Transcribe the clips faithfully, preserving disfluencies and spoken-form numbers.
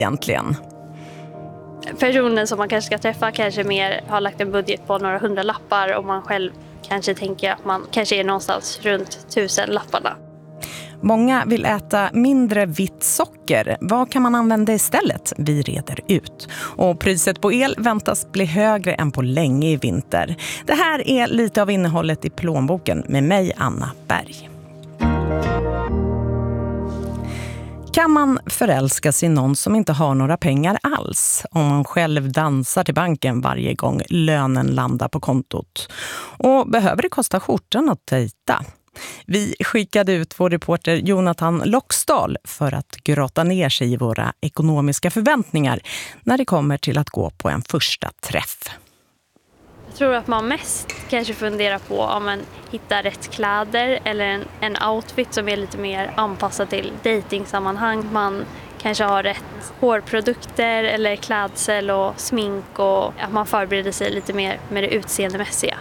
egentligen? Personen som man kanske ska träffa kanske mer har lagt en budget på några hundra lappar och man själv kanske tänker att man kanske är någonstans runt tusen lapparna. Många vill äta mindre vitt socker. Vad kan man använda istället? Vi reder ut. Och priset på el väntas bli högre än på länge i vinter. Det här är lite av innehållet i plånboken med mig, Anna Berg. Kan man förälska sig i någon som inte har några pengar alls om man själv dansar till banken varje gång lönen landar på kontot? Och behöver det kosta skjortan att dejta? Vi skickade ut vår reporter Jonathan Loxdal för att grotta ner sig i våra ekonomiska förväntningar när det kommer till att gå på en första träff. Jag tror att man mest kanske funderar på om man hittar rätt kläder eller en, en outfit som är lite mer anpassad till datingsammanhang. Man kanske har rätt hårprodukter eller klädsel och smink och att man förbereder sig lite mer med det utseendemässiga.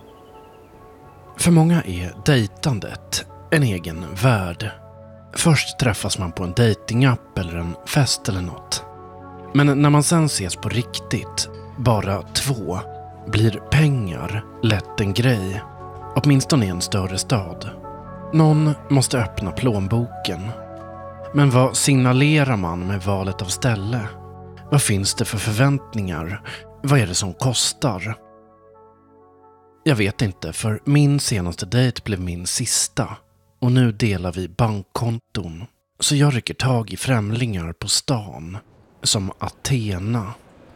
För många är dejtandet en egen värld. Först träffas man på en datingapp eller en fest eller något. Men när man sen ses på riktigt, bara två, blir pengar lätt en grej. Åtminstone i en större stad. Någon måste öppna plånboken. Men vad signalerar man med valet av ställe? Vad finns det för förväntningar? Vad är det som kostar? Jag vet inte, för min senaste dejt blev min sista. Och nu delar vi bankkonton. Så jag rycker tag i främlingar på stan. Som Athena.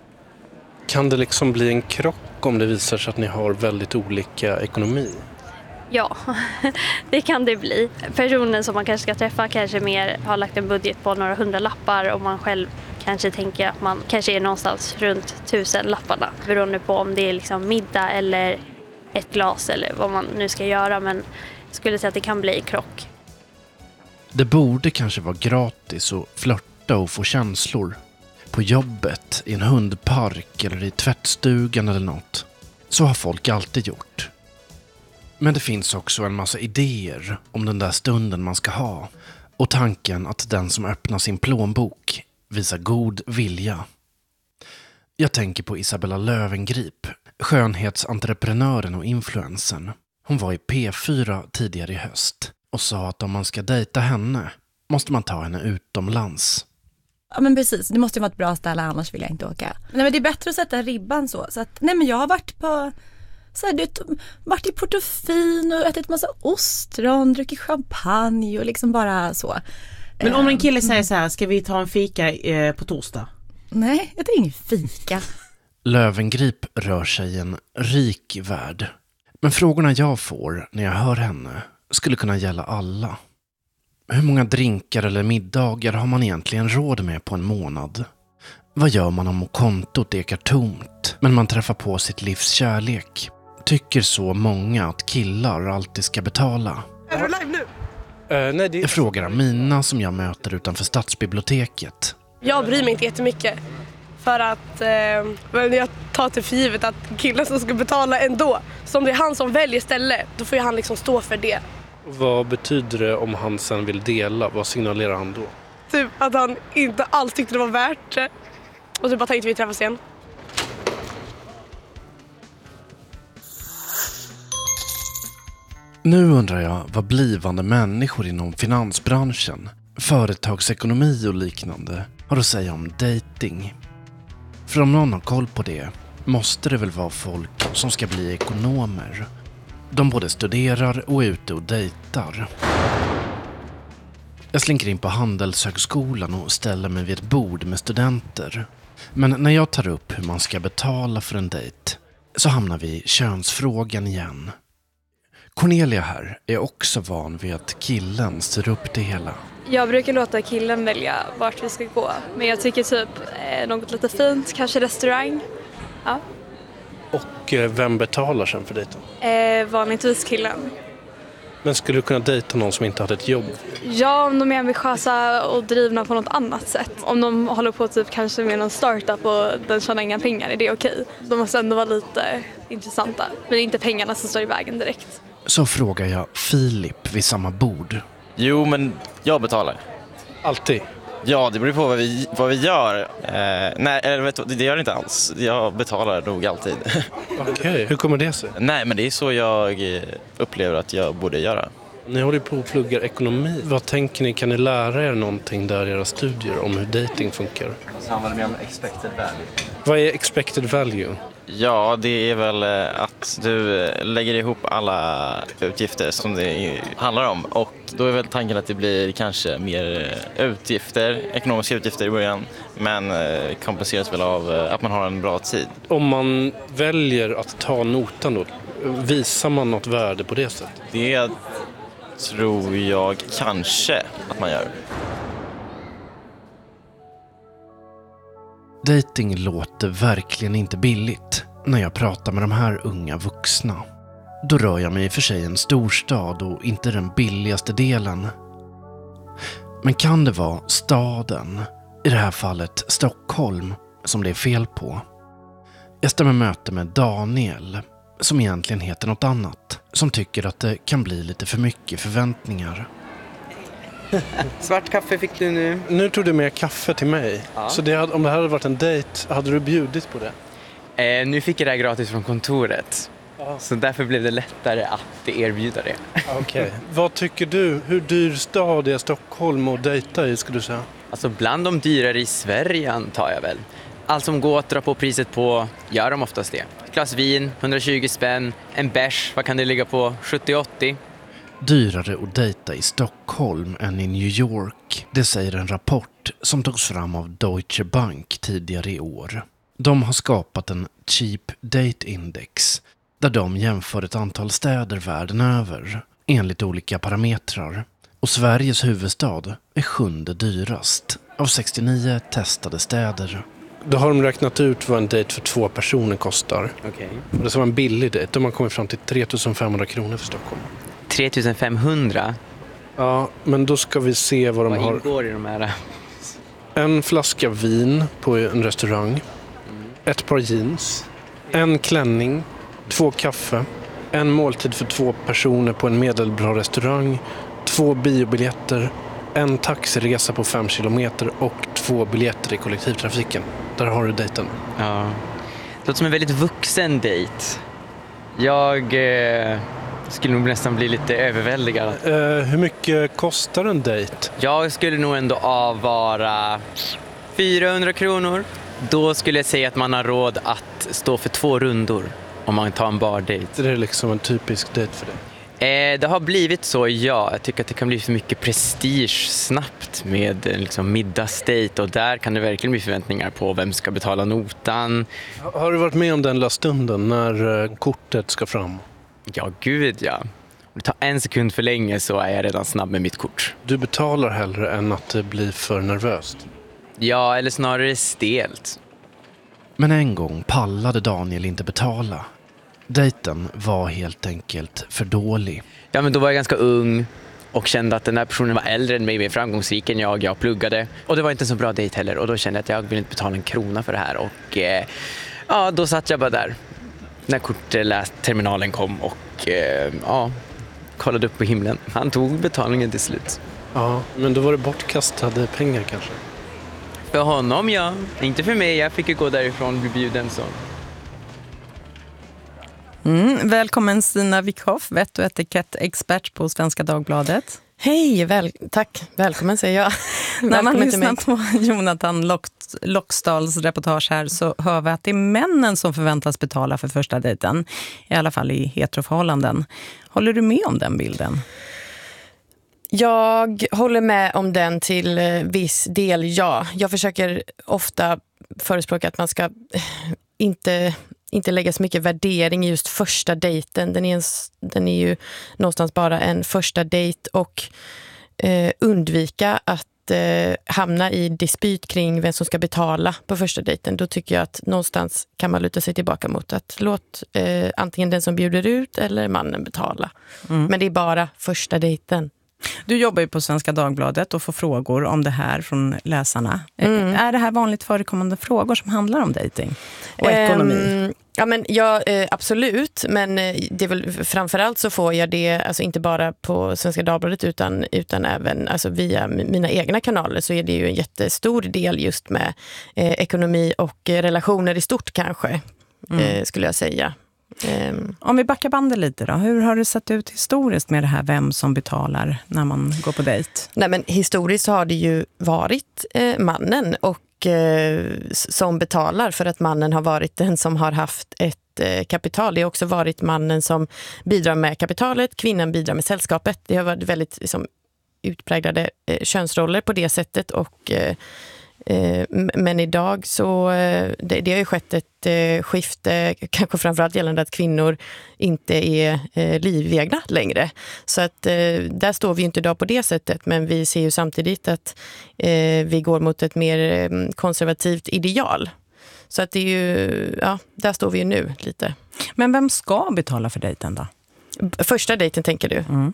Kan det liksom bli en krock om det visar sig att ni har väldigt olika ekonomi? Ja, det kan det bli. Personen som man kanske ska träffa kanske mer har lagt en budget på några hundra lappar och man själv kanske tänker att man kanske är någonstans runt tusen lapparna. Beroende på om det är liksom middag eller ett glas eller vad man nu ska göra, men jag skulle säga att det kan bli en krock. Det borde kanske vara gratis att flirta och få känslor. På jobbet, i en hundpark eller i tvättstugan eller något. Så har folk alltid gjort. Men det finns också en massa idéer om den där stunden man ska ha. Och tanken att den som öppnar sin plånbok visar god vilja. Jag tänker på Isabella Löwengrip, skönhetsentreprenören och influensen. Hon var i P fyra tidigare i höst och sa att om man ska dejta henne måste man ta henne utomlands. Ja, men precis, det måste ju vara ett bra ställe, annars vill jag inte åka. Nej, men det är bättre att sätta ribban så, så att, nej men jag har varit på så här, det, varit i Portofino och ätit massa ostron, druckit champagne och liksom bara så. Men om en kille säger så här, ska vi ta en fika eh, på torsdag? Nej, det är ingen fika. Löwengrip rör sig i en rik värld. Men frågorna jag får när jag hör henne skulle kunna gälla alla. Hur många drinkar eller middagar har man egentligen råd med på en månad? Vad gör man om kontot ekar tomt, men man träffar på sitt livs kärlek? Tycker så många att killar alltid ska betala? Är du live nu? Uh, nej, det... Jag frågar Amina som jag möter utanför stadsbiblioteket. Jag bryr mig inte jättemycket. För att eh, jag tar till för givet att killen som ska betala ändå. Så om det är han som väljer ställe, då får ju han liksom stå för det. Vad betyder det om han sen vill dela? Vad signalerar han då? Typ att han inte alls tyckte det var värt det. Och så bara tänkte vi träffas igen. Nu undrar jag vad blivande människor inom finansbranschen, företagsekonomi och liknande har att säga om dating. För om någon har koll på det måste det väl vara folk som ska bli ekonomer. De både studerar och är ute och dejtar. Jag slinker in på Handelshögskolan och ställer mig vid ett bord med studenter. Men när jag tar upp hur man ska betala för en dejt så hamnar vi i könsfrågan igen. Cornelia här är också van vid att killen styr upp det hela. Jag brukar låta killen välja vart vi ska gå. Men jag tycker typ eh, något lite fint, kanske restaurang. Ja. Och eh, vem betalar sen för dejten? Eh, vanligtvis killen. Men skulle du kunna dejta någon som inte hade ett jobb? Ja, om de är ambitiösa och drivna på något annat sätt. Om de håller på typ kanske med någon startup och den tjänar inga pengar, är det okej? De måste ändå vara lite intressanta. Men det är inte pengarna som står i vägen direkt. Så frågar jag Filip vid samma bord. Jo, men jag betalar. Alltid? Ja, det beror på vad vi, vad vi gör. Eh, nej, eller vet du, det gör det inte alls. Jag betalar nog alltid. Okej, okay. Hur kommer det sig? Nej, men det är så jag upplever att jag borde göra. Ni håller på att plugga ekonomi. Vad tänker ni? Kan ni lära er någonting där i era studier om hur dating funkar? Så handlar det mer om expected value. Vad är expected value? Ja, det är väl att du lägger ihop alla utgifter som det handlar om. Och då är väl tanken att det blir kanske mer utgifter, ekonomiska utgifter i början. Men kompenseras väl av att man har en bra tid. Om man väljer att ta notan då, visar man något värde på det sättet? Det tror jag kanske att man gör. Dating låter verkligen inte billigt när jag pratar med de här unga vuxna. Då rör jag mig i för sig en storstad och inte den billigaste delen. Men kan det vara staden, i det här fallet Stockholm, som det är fel på? Jag stämmer möte med Daniel, som egentligen heter något annat, som tycker att det kan bli lite för mycket förväntningar. Svart kaffe fick du nu. Nu tog du med kaffe till mig. Ja. Så det hade, om det här hade varit en dejt, hade du bjudit på det? Eh, nu fick jag det här gratis från kontoret. Ja. Så därför blev det lättare att erbjuda det. Okej. Okay. Vad tycker du? Hur dyr stad är Stockholm att dejta i, skulle du säga? Alltså bland de dyrare i Sverige antar jag väl. Allt som går att dra på priset på gör de oftast det. Ett glas vin, hundratjugo spänn. En bärs, vad kan det ligga på? sjuttio åttio. Dyrare att dejta i Stockholm än i New York. Det säger en rapport som togs fram av Deutsche Bank tidigare i år. De har skapat en Cheap Date Index där de jämför ett antal städer världen över enligt olika parametrar. Och Sveriges huvudstad är sjunde dyrast av sextionio testade städer. Då har de räknat ut vad en dejt för två personer kostar. Okej. Okay. Det ska vara en billig dejt. De har kommit fram till tre tusen femhundra kronor för Stockholm. tre tusen femhundra? Ja, men då ska vi se vad de vad har. Vad ingår i de här? En flaska vin på en restaurang. Mm. Ett par jeans. En klänning. Två kaffe. En måltid för två personer på en medelbra restaurang. Två biobiljetter. En taxiresa på fem kilometer och två biljetter i kollektivtrafiken. Där har du dejten. Ja. Det låter som en väldigt vuxen dejt. Jag eh, skulle nog nästan bli lite överväldigad. Eh, hur mycket kostar en dejt? Jag skulle nog ändå avvara fyrahundra kronor. Då skulle jag säga att man har råd att stå för två rundor om man tar en bardejt. Det är liksom en typisk dejt för dig? Eh, det har blivit så, ja. Jag tycker att det kan bli för mycket prestige snabbt med liksom, middagsdejt. Och där kan det verkligen bli förväntningar på vem ska betala notan. Har du varit med om den lilla stunden när eh, kortet ska fram? Ja, gud ja. Om det tar en sekund för länge så är jag redan snabb med mitt kort. Du betalar hellre än att det blir för nervöst? Ja, eller snarare stelt. Men en gång pallade Daniel inte betala. Dejten var helt enkelt för dålig. Ja, men då var jag ganska ung och kände att den här personen var äldre än mig, mer framgångsrik än jag. Jag pluggade och det var inte en så bra dejt heller. Och då kände jag att jag ville inte betala en krona för det här. Och eh, ja, då satt jag bara där när kortterminalen kom och eh, ja, kollade upp på himlen. Han tog betalningen till slut. Ja, men då var det bortkastade pengar kanske? För honom, ja. Inte för mig. Jag fick ju gå därifrån och bli bjuden så. Mm, välkommen Stina Wickhoff, vett- och etikettexpert på Svenska Dagbladet. Hej, väl, tack. Välkommen säger jag. När man lyssnar på Jonathan Lock- Lockstals reportage här så hör vi att det är männen som förväntas betala för första dejten. I alla fall i heteroförhållanden. Håller du med om den bilden? Jag håller med om den till viss del, ja. Jag försöker ofta förespråka att man ska inte... inte lägga så mycket värdering i just första dejten. Den är, en, den är ju någonstans bara en första dejt och eh, undvika att eh, hamna i dispyt kring vem som ska betala på första dejten. Då tycker jag att någonstans kan man luta sig tillbaka mot att låt eh, antingen den som bjuder ut eller mannen betala. Mm. Men det är bara första dejten. Du jobbar ju på Svenska Dagbladet och får frågor om det här från läsarna. Mm. Är det här vanligt förekommande frågor som handlar om dating och ekonomi? Um, Ja, men ja, eh, absolut. Men eh, det är väl, framförallt så får jag det, alltså inte bara på Svenska Dagbladet utan, utan även alltså via mina egna kanaler, så är det ju en jättestor del just med eh, ekonomi och eh, relationer i stort kanske, mm. eh, skulle jag säga. Um. Om vi backar bandet lite då, hur har det sett ut historiskt med det här vem som betalar när man går på dejt? Nej, men historiskt har det ju varit eh, mannen och eh, som betalar, för att mannen har varit den som har haft ett eh, kapital. Det har också varit mannen som bidrar med kapitalet, kvinnan bidrar med sällskapet. Det har varit väldigt liksom, utpräglade eh, könsroller på det sättet, och eh, men idag så det, det har ju skett ett eh, skifte, kanske framförallt gällande att kvinnor inte är eh, livegna längre. Så att eh, där står vi ju inte idag på det sättet, men vi ser ju samtidigt att eh, vi går mot ett mer konservativt ideal. Så att det är ju, ja, där står vi ju nu lite. Men vem ska betala för dejten då? Första dejten tänker du? Mm.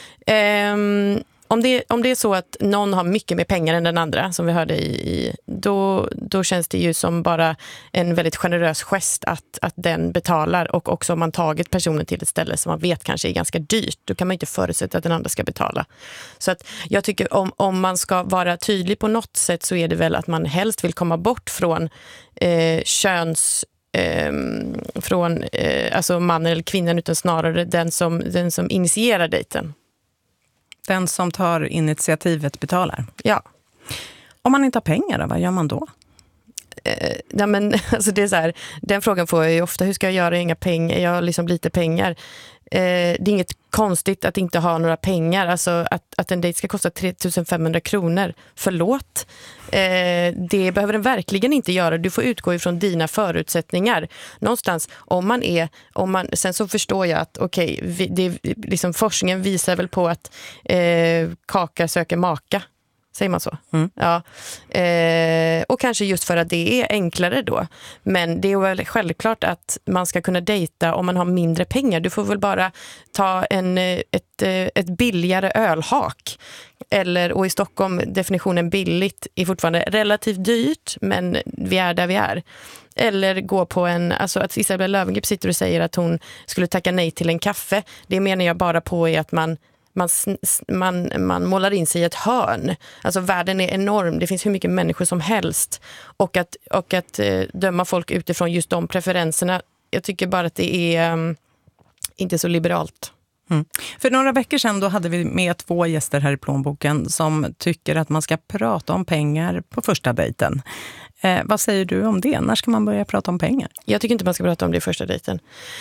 Ehm, Om det, om det är så att någon har mycket mer pengar än den andra, som vi hörde i, i då, då känns det ju som bara en väldigt generös gest att, att den betalar. Och också om man tagit personen till ett ställe som man vet kanske är ganska dyrt, då kan man inte förutsätta att den andra ska betala. Så att jag tycker om, om man ska vara tydlig på något sätt, så är det väl att man helst vill komma bort från eh, köns... Eh, från eh, alltså mannen eller kvinnan, utan snarare den som, den som initierar dejten. Den som tar initiativet betalar. Ja. Om man inte har pengar då, vad gör man då? Eh, ja, men, alltså det är så här, den frågan får jag ju ofta. Hur ska jag göra? Inga pengar. Jag har liksom lite pengar. Eh, det är inget konstigt att inte ha några pengar. Alltså att, att en dejt ska kosta tre tusen femhundra kronor. Förlåt. Eh, det behöver den verkligen inte göra. Du får utgå ifrån dina förutsättningar. Någonstans, om man är... Om man, sen så förstår jag att okej, okay, det, liksom, forskningen visar väl på att eh, kaka söker maka. Säger man så? Mm. Ja. Eh, och kanske just för att det är enklare då. Men det är väl självklart att man ska kunna dejta om man har mindre pengar. Du får väl bara ta en, ett, ett billigare ölhak. Eller, och i Stockholm, definitionen billigt är fortfarande relativt dyrt, men vi är där vi är. Eller gå på en, alltså att Isabella Löwengrip sitter och säger att hon skulle tacka nej till en kaffe. Det menar jag bara på är att man Man, man, man målar in sig i ett hörn. Alltså världen är enorm. Det finns hur mycket människor som helst. Och att, och att eh, döma folk utifrån just de preferenserna, jag tycker bara att det är um, inte så liberalt. Mm. För några veckor sedan då hade vi med två gäster här i Plånboken som tycker att man ska prata om pengar på första dejten. Eh, vad säger du om det? När ska man börja prata om pengar? Jag tycker inte man ska prata om det i första dejten.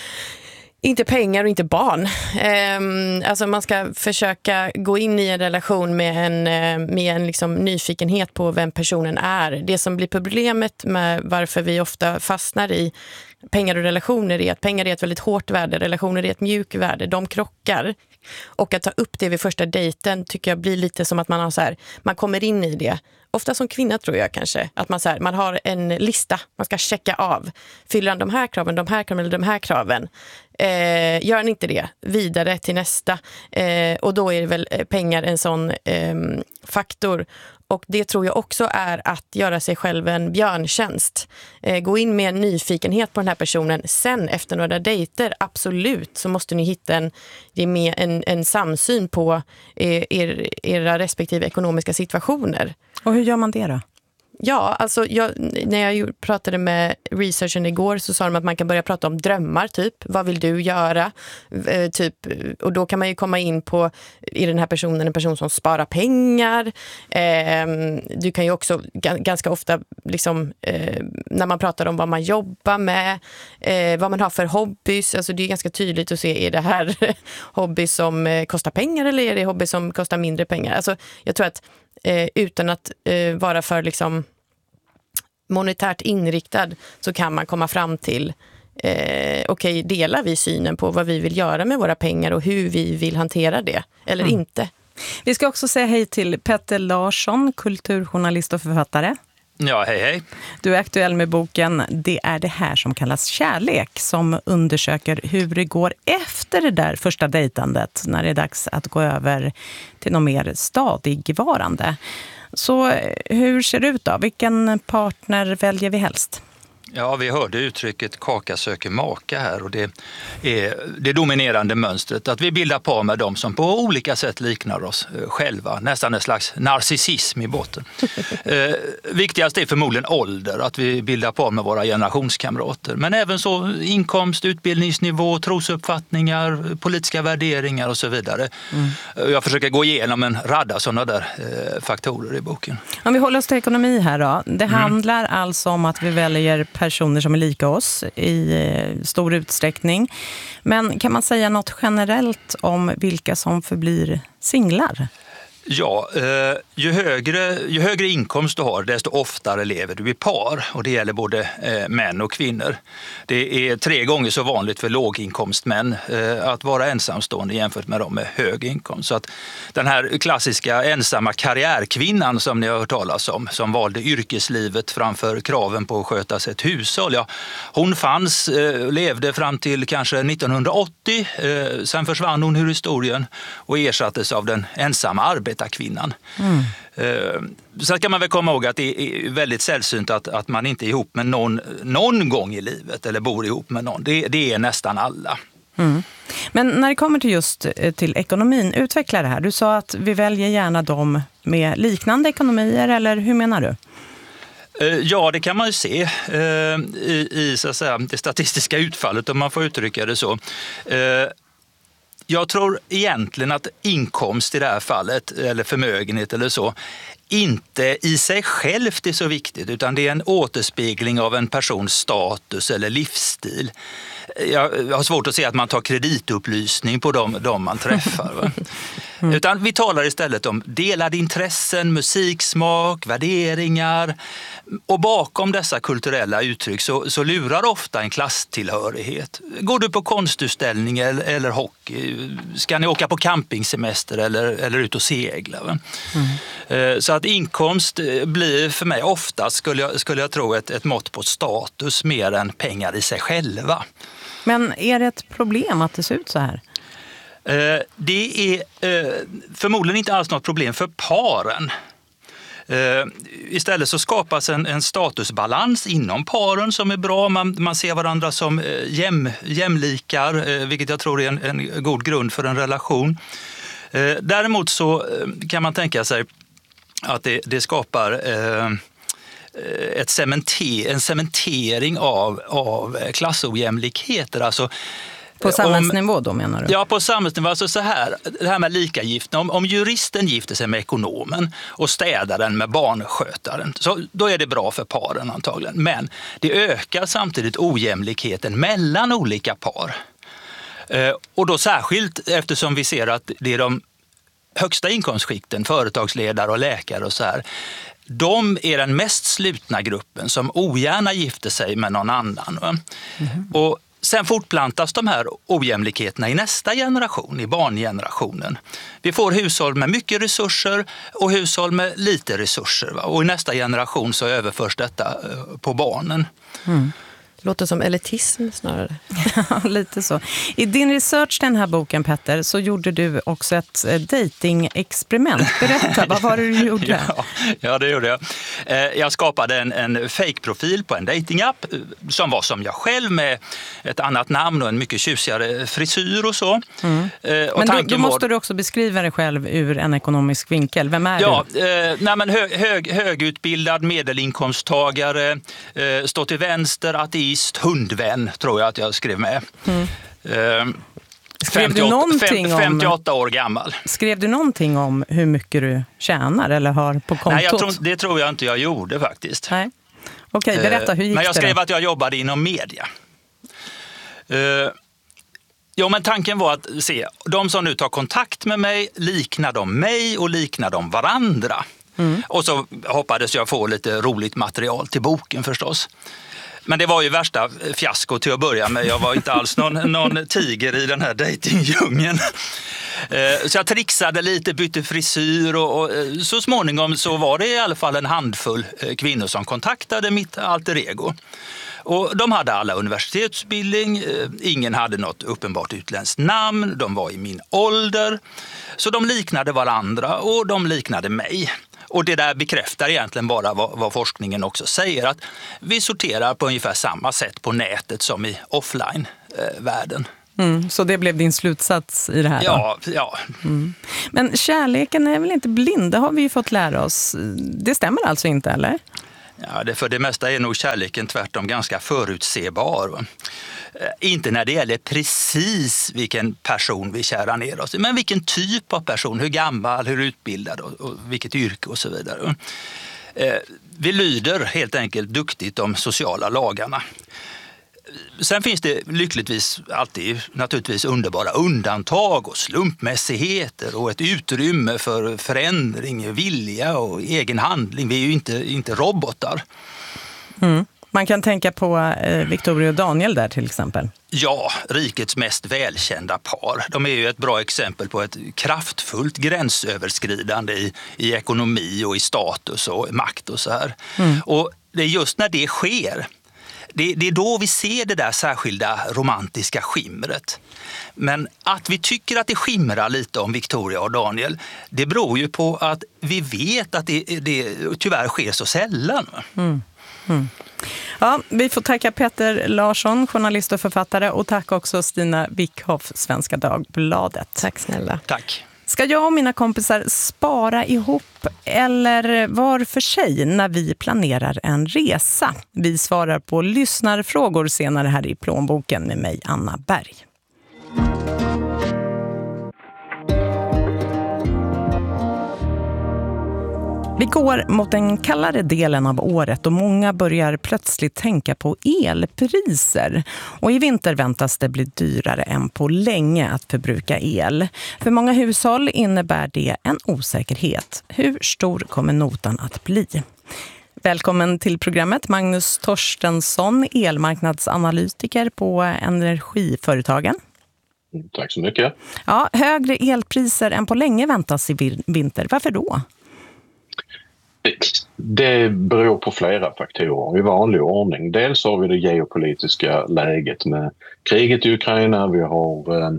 Inte pengar och inte barn. Eh, alltså man ska försöka gå in i en relation med en, med en liksom nyfikenhet på vem personen är. Det som blir problemet med varför vi ofta fastnar i pengar och relationer är att pengar är ett väldigt hårt värde, relationer är ett mjukt värde, de krockar. Och att ta upp det vid första dejten tycker jag blir lite som att man har så här, man kommer in i det. Ofta som kvinna tror jag kanske, att man, så här, man har en lista, man ska checka av. Fyller han de här kraven, de här kraven eller de här kraven? Eh, gör han inte det, vidare till nästa. Eh, och då är det väl pengar en sån eh, faktor. Och det tror jag också är att göra sig själv en björntjänst. Eh, gå in med en nyfikenhet på den här personen. Sen efter några dejter, absolut, så måste ni hitta en, en, en samsyn på er, er, era respektive ekonomiska situationer. Och hur gör man det då? Ja, alltså jag, när jag pratade med researchen igår så sa de att man kan börja prata om drömmar, typ. Vad vill du göra? Eh, typ, och då kan man ju komma in på, i den här personen, en person som sparar pengar. Eh, du kan ju också g- ganska ofta, liksom, eh, när man pratar om vad man jobbar med, eh, vad man har för hobbys. Alltså det är ganska tydligt att se, är det här hobby som eh, kostar pengar eller är det hobby som kostar mindre pengar? Alltså jag tror att Eh, utan att eh, vara för liksom monetärt inriktad så kan man komma fram till eh, okej, okay, delar vi synen på vad vi vill göra med våra pengar och hur vi vill hantera det eller mm. inte. Vi ska också säga hej till Petter Larsson, kulturjournalist och författare. Ja, hej hej. Du är aktuell med boken Det är det här som kallas kärlek, som undersöker hur det går efter det där första dejtandet när det är dags att gå över till något mer stadigvarande. Så hur ser det ut då? Vilken partner väljer vi helst? Ja, vi hörde uttrycket kaka söker maka här och det är det dominerande mönstret att vi bildar par med dem som på olika sätt liknar oss själva. Nästan en slags narcissism i botten. eh, viktigast är förmodligen ålder, att vi bildar par med våra generationskamrater. Men även så inkomst, utbildningsnivå, trosuppfattningar, politiska värderingar och så vidare. Mm. Jag försöker gå igenom en radda sådana där eh, faktorer i boken. Om vi håller oss till ekonomi här då. Det mm. handlar alltså om att vi väljer personer som är lika oss i stor utsträckning. Men kan man säga något generellt om vilka som förblir singlar? Ja, eh, ju, högre, ju högre inkomst du har, desto oftare lever du i par. Och det gäller både eh, män och kvinnor. Det är tre gånger så vanligt för låginkomstmän eh, att vara ensamstående jämfört med dem med hög inkomst. Så att den här klassiska ensamma karriärkvinnan som ni har hört talas om, som valde yrkeslivet framför kraven på att sköta sig ett hushåll. Ja, hon fanns, eh, levde fram till kanske nittonhundraåttio. Eh, sen försvann hon ur historien och ersattes av den ensamma arbetarkvinnan. Kvinnan. Mm. Så kan man väl komma ihåg att det är väldigt sällsynt att, att man inte är ihop med någon någon gång i livet eller bor ihop med någon. Det, det är nästan alla. Mm. Men när det kommer till just till ekonomin, utveckla det här. Du sa att vi väljer gärna dem med liknande ekonomier, eller hur menar du? Ja, det kan man ju se i, i så att säga, det statistiska utfallet, om man får uttrycka det så. Jag tror egentligen att inkomst i det här fallet, eller förmögenhet eller så, inte i sig självt är så viktigt, utan det är en återspegling av en persons status eller livsstil. Jag har svårt att se att man tar kreditupplysning på dem, dem man träffar. Va? Mm. Utan vi talar istället om delade intressen, musiksmak, värderingar. Och bakom dessa kulturella uttryck så, så lurar ofta en klasstillhörighet. Går du på konstutställning eller, eller hockey? Ska ni åka på campingsemester eller, eller ut och segla? Va? Mm. Så att inkomst blir för mig ofta, skulle jag, skulle jag tro, ett, ett mått på status mer än pengar i sig själva. Men är det ett problem att det ser ut så här? Det är förmodligen inte alls något problem för paren. Istället så skapas en, en statusbalans inom paren som är bra. Man, man ser varandra som jäm, jämlikar, vilket jag tror är en, en god grund för en relation. Däremot så kan man tänka sig att det, det skapar ett cementer, en cementering av, av klassojämlikheter. Alltså, på samhällsnivå då menar du? Ja, på samhällsnivå. Alltså så här, det här med likagiften. Om, om juristen gifter sig med ekonomen och städaren med barnskötaren, så då är det bra för paren antagligen. Men det ökar samtidigt ojämlikheten mellan olika par. Eh, och då särskilt eftersom vi ser att det är de högsta inkomstskikten, företagsledare och läkare och så här, de är den mest slutna gruppen som ogärna gifter sig med någon annan. Mm. Och sen fortplantas de här ojämlikheterna i nästa generation, i barngenerationen. Vi får hushåll med mycket resurser och hushåll med lite resurser. Va? Och i nästa generation så överförs detta på barnen. Mm. Låter som elitism snarare. Ja, lite så. I din research till den här boken, Petter, så gjorde du också ett dating-experiment. Berätta, vad var det du gjorde? Ja, ja, det gjorde jag. Jag skapade en, en fake-profil på en datingapp som var som jag själv, med ett annat namn och en mycket tjusigare frisyr och så. Mm. Och men då, då måste var... du också beskriva dig själv ur en ekonomisk vinkel. Vem är ja, du? Eh, nej, men hög, hög, högutbildad medelinkomsttagare, eh, står till vänster, ateist, hundvän, tror jag att jag skrev med. Mm. Uh, skrev femtioåtta, du någonting fem, femtioåtta år gammal. Skrev du någonting om hur mycket du tjänar eller har på kontot? Nej, jag tror, det tror jag inte jag gjorde faktiskt. Nej. Okej, berätta, hur gick det? Men jag skrev då? att jag jobbade inom media. Uh, ja, men tanken var att se, de som nu tar kontakt med mig, liknar de mig och liknar de varandra? Mm. Och så hoppades jag få lite roligt material till boken förstås. Men det var ju värsta fiasko till att börja med. Jag var inte alls någon, någon tiger i den här dejtingdjungeln. Så jag trixade lite, bytte frisyr och, och så småningom så var det i alla fall en handfull kvinnor som kontaktade mitt alter ego. Och de hade alla universitetsutbildning, ingen hade något uppenbart utländskt namn, de var i min ålder. Så de liknade varandra och de liknade mig. Och det där bekräftar egentligen bara vad, vad forskningen också säger, att vi sorterar på ungefär samma sätt på nätet som i offline-världen. Mm, så det blev din slutsats i det här då? Ja, ja. Mm. Men kärleken är väl inte blind, det har vi ju fått lära oss. Det stämmer alltså inte, eller? Ja, det för det mesta är nog kärleken tvärtom ganska förutsebar. Va? Inte när det gäller precis vilken person vi kärar ner oss i, men vilken typ av person, hur gammal, hur utbildad och, och vilket yrke och så vidare. Eh, vi lyder helt enkelt duktigt de sociala lagarna. Sen finns det lyckligtvis alltid naturligtvis underbara undantag och slumpmässigheter och ett utrymme för förändring, vilja och egen handling. Vi är ju inte, inte robotar. Mm. Man kan tänka på eh, Victoria och Daniel där till exempel. Ja, rikets mest välkända par. De är ju ett bra exempel på ett kraftfullt gränsöverskridande i, i ekonomi och i status och makt och så här. Mm. Och det är just när det sker, det, det är då vi ser det där särskilda romantiska skimret. Men att vi tycker att det skimrar lite om Victoria och Daniel, det beror ju på att vi vet att det, det tyvärr sker så sällan. Mm. Mm. Ja, vi får tacka Peter Larsson, journalist och författare, och tack också Stina Wickhoff, Svenska Dagbladet. Tack snälla. Tack. Ska jag och mina kompisar spara ihop eller var för sig när vi planerar en resa? Vi svarar på lyssnarfrågor senare här i Plånboken med mig, Anna Berg. Vi går mot den kallare delen av året och många börjar plötsligt tänka på elpriser. Och i vinter väntas det bli dyrare än på länge att förbruka el. För många hushåll innebär det en osäkerhet. Hur stor kommer notan att bli? Välkommen till programmet Magnus Torstensson, elmarknadsanalytiker på Energiföretagen. Tack så mycket. Ja, högre elpriser än på länge väntas i vinter. Varför då? Det beror på flera faktorer i vanlig ordning. Dels har vi det geopolitiska läget med kriget i Ukraina. Vi har eh,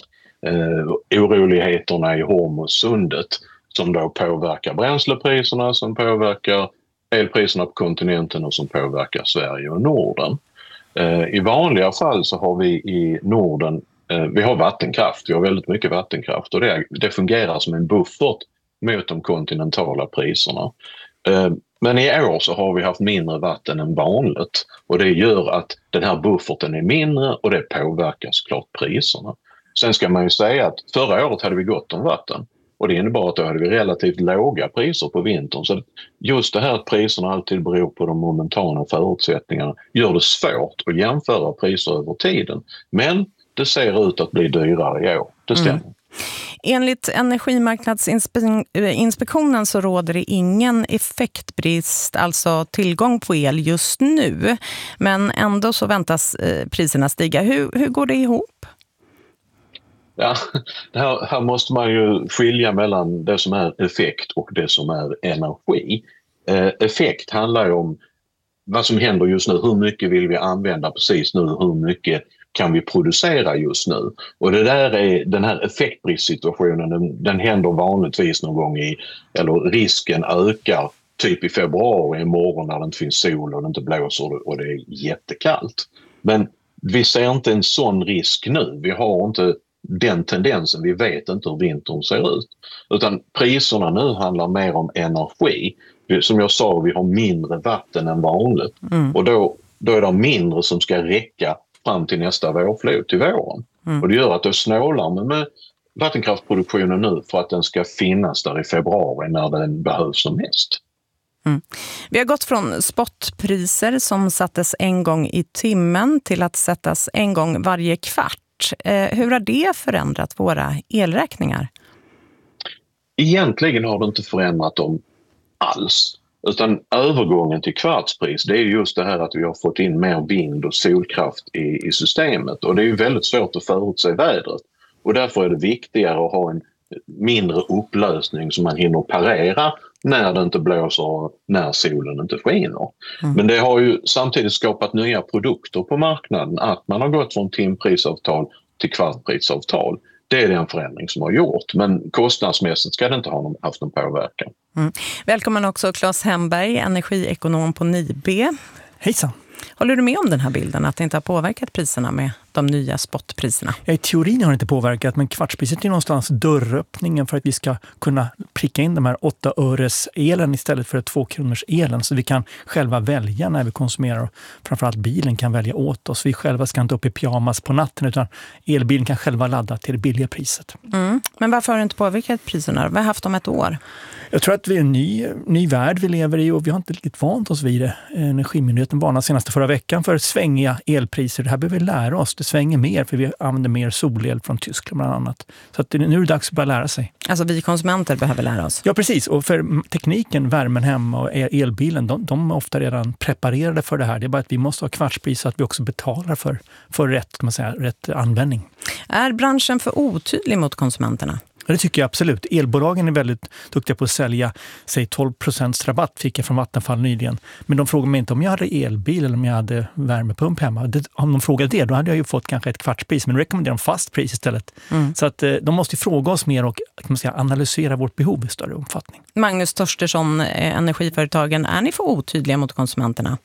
eh, oroligheterna i Hormuzsundet som då påverkar bränslepriserna, som påverkar elpriserna på kontinenten och som påverkar Sverige och Norden. Eh, I vanliga fall så har vi i Norden, eh, vi har vattenkraft. Vi har väldigt mycket vattenkraft och det, det fungerar som en buffert mot de kontinentala priserna. Men i år så har vi haft mindre vatten än vanligt och det gör att den här bufferten är mindre och det påverkar såklart priserna. Sen ska man ju säga att förra året hade vi gott om vatten och det innebar att då hade vi relativt låga priser på vintern. Så just det här att priserna alltid beror på de momentana förutsättningarna gör det svårt att jämföra priser över tiden. Men det ser ut att bli dyrare i år, det stämmer. Mm. Enligt Energimarknadsinspektionen så råder det ingen effektbrist, alltså tillgång på el just nu. Men ändå så väntas priserna stiga. Hur, hur går det ihop? Ja, det här, här måste man ju skilja mellan det som är effekt och det som är energi. Eh, effekt handlar ju om vad som händer just nu. Hur mycket vill vi använda precis nu? Hur mycket kan vi producera just nu? Och det där är, den här effektbristsituationen, den, den händer vanligtvis någon gång i, eller risken ökar typ i februari, imorgon när det inte finns sol och det inte blåser och det är jättekallt. Men vi ser inte en sån risk nu. Vi har inte den tendensen, vi vet inte hur vintern ser ut. Utan priserna nu handlar mer om energi. Som jag sa, vi har mindre vatten än vanligt. Mm. Och då, då är det mindre som ska räcka fram till nästa vårflod, till våren. Mm. Och det gör att det snålar med, med vattenkraftproduktionen nu för att den ska finnas där i februari när den behövs som mest. Mm. Vi har gått från spotpriser som sattes en gång i timmen till att sättas en gång varje kvart. Eh, hur har det förändrat våra elräkningar? Egentligen har det inte förändrat dem alls. Utan övergången till kvartspris, det är just det här att vi har fått in mer vind- och solkraft i, i systemet. Och det är ju väldigt svårt att förutse vädret. Och därför är det viktigare att ha en mindre upplösning som man hinner parera när det inte blåser och när solen inte skiner. Mm. Men det har ju samtidigt skapat nya produkter på marknaden. Att man har gått från timprisavtal till kvartprisavtal. Det är den förändring som har gjort, men kostnadsmässigt ska det inte ha någon, haft någon påverkan. Mm. Välkommen också Claes Hemberg, energiekonom på N I B. Hejsan. Håller du med om den här bilden att det inte har påverkat priserna med de nya spotpriserna? Ja, i teorin har det inte påverkat, men kvartspriset är någonstans dörröppningen för att vi ska kunna pricka in de här åtta öres elen istället för två kronors elen, så vi kan själva välja när vi konsumerar, och framförallt bilen kan välja åt oss. Vi själva ska inte upp i pyjamas på natten, utan elbilen kan själva ladda till det billiga priset. Mm. Men varför har det inte påverkat priserna? Vi har haft dem ett år. Jag tror att vi är en ny, ny värld vi lever i, och vi har inte riktigt vant oss vid det. Energimyndigheten varnade senaste förra veckan för svängiga elpriser. Det här behöver vi lära oss. Det svänger mer för vi använder mer solel från Tyskland bland annat. Så att nu är det dags att börja lära sig. Alltså vi konsumenter behöver lära oss. Ja, precis. Och för tekniken, värmen hemma och elbilen, de, de är ofta redan preparerade för det här. Det är bara att vi måste ha kvartspris så att vi också betalar för, för rätt, kan man säga, rätt användning. Är branschen för otydlig mot konsumenterna? Ja, det tycker jag absolut. Elbolagen är väldigt duktiga på att sälja, säg tolv procent rabatt fick jag från Vattenfall nyligen. Men de frågade mig inte om jag hade elbil eller om jag hade värmepump hemma. Det, om de frågade det, då hade jag ju fått kanske ett kvartspris, men de rekommenderar en fast pris istället. Mm. Så att de måste fråga oss mer och, kan man säga, analysera vårt behov i större omfattning. Magnus Torstensson, Energiföretagen, är ni för otydliga mot konsumenterna?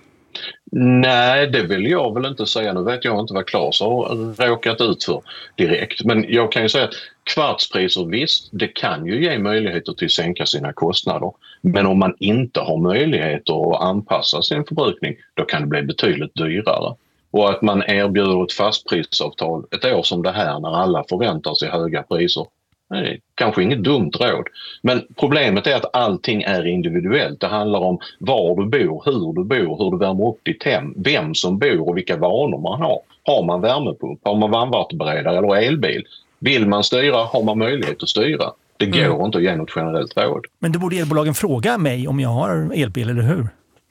Nej, det vill jag väl inte säga. Nu vet jag inte vad Claes har råkat ut för direkt. Men jag kan ju säga att kvartspriser, visst, det kan ju ge möjligheter till att sänka sina kostnader. Men om man inte har möjligheter att anpassa sin förbrukning, då kan det bli betydligt dyrare. Och att man erbjuder ett fastprisavtal ett år som det här när alla förväntar sig höga priser, nej, kanske inget dumt råd. Men problemet är att allting är individuellt. Det handlar om var du bor, hur du bor, hur du värmer upp ditt hem, vem som bor och vilka vanor man har. Har man värmepump, har man varmvattenberedare eller elbil? Vill man styra, har man möjlighet att styra. Det går mm. inte att ge något generellt råd. Men då borde elbolagen fråga mig om jag har elbil, eller hur?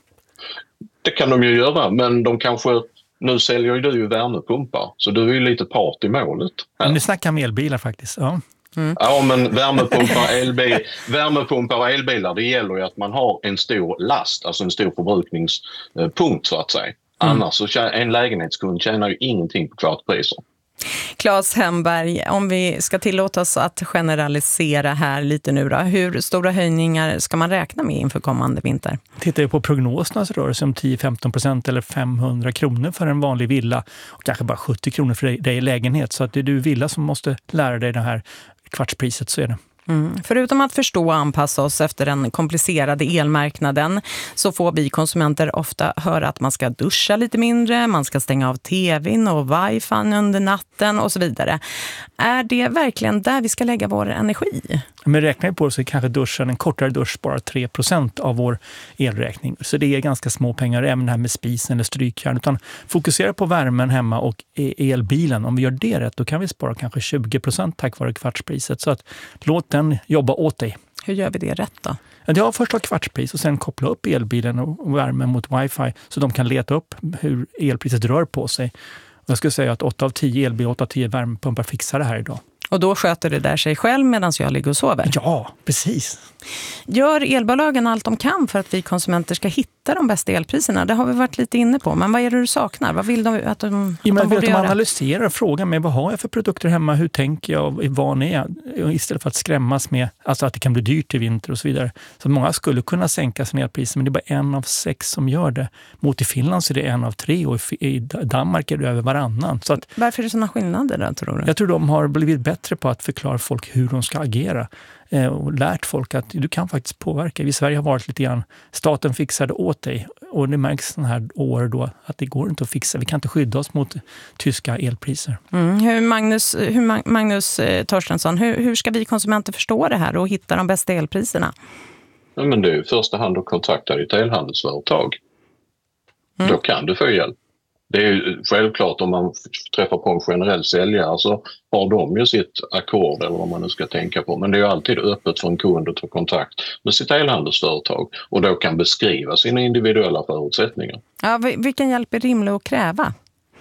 Det kan de ju göra, men de kanske... Nu säljer ju du ju värmepumpar, så du är ju lite part i målet. Här. Men nu snackar om elbilar faktiskt, ja. Mm. Ja, men värmepumpar, elbil, värmepumpar och elbilar, det gäller ju att man har en stor last, alltså en stor förbrukningspunkt så att säga. Mm. Annars så en lägenhetskund tjänar ju ingenting på kvartpriser. Claes Hemberg, om vi ska tillåta oss att generalisera här lite nu då, hur stora höjningar ska man räkna med inför kommande vinter? Tittar vi på prognoserna så rör det sig om tio till femton procent eller femhundra kronor för en vanlig villa och kanske bara sjuttio kronor för dig i lägenhet. Så att det är du villa som måste lära dig det här kvartspriset, så är det. Mm. Förutom att förstå och anpassa oss efter den komplicerade elmarknaden så får vi konsumenter ofta höra att man ska duscha lite mindre, man ska stänga av tvn och wifi under natten och så vidare. Är det verkligen där vi ska lägga vår energi? Men räknar vi på det så är kanske duschen, en kortare dusch, bara tre procent av vår elräkning. Så det är ganska små pengar, även det här med spisen eller strykjärn. Utan fokusera på värmen hemma och elbilen. Om vi gör det rätt, då kan vi spara kanske tjugo procent tack vare kvartspriset. Så att låt den jobba åt dig. Hur gör vi det rätt då? Ja, har först ha kvartspris och sen koppla upp elbilen och värmen mot wifi så de kan leta upp hur elpriset rör på sig. Och jag skulle säga att åtta av tio elbil, åtta av tio värmepumpar fixar det här idag. Och då sköter det där sig själv medan jag ligger och sover? Ja, precis. Gör elbolagen allt de kan för att vi konsumenter ska hitta de bästa elpriserna? Det har vi varit lite inne på. Men vad är det du saknar? Vad vill de att de, att ja, men de borde vet, göra? De analyserar och frågar mig vad har jag för produkter hemma? Hur tänker jag? Vad är jag? Istället för att skrämmas med alltså att det kan bli dyrt i vinter och så vidare. Så många skulle kunna sänka sina elpriser, men det är bara en av sex som gör det. Mot i Finland så är det en av tre och i Danmark är det över varannan. Så att, varför är det sådana skillnader då, tror du? Jag tror de har blivit bättre på att förklara folk hur de ska agera eh, och lärt folk att du kan faktiskt påverka. I Sverige har varit lite grann, staten fixade åt dig och det märks den här år då att det går inte att fixa. Vi kan inte skydda oss mot tyska elpriser. Mm. Hur Magnus, hur Magnus eh, Torstensson, hur, hur ska vi konsumenter förstå det här och hitta de bästa elpriserna? Ja, men det är i första hand att kontakta ditt elhandelsföretag. Mm. Då kan du få hjälp. Det är ju självklart om man träffar på en generell säljare så har de ju sitt ackord eller vad man nu ska tänka på. Men det är ju alltid öppet för en kund att ta kontakt med sitt elhandelsföretag och då kan beskriva sina individuella förutsättningar. Ja, vilken hjälp är rimlig att kräva?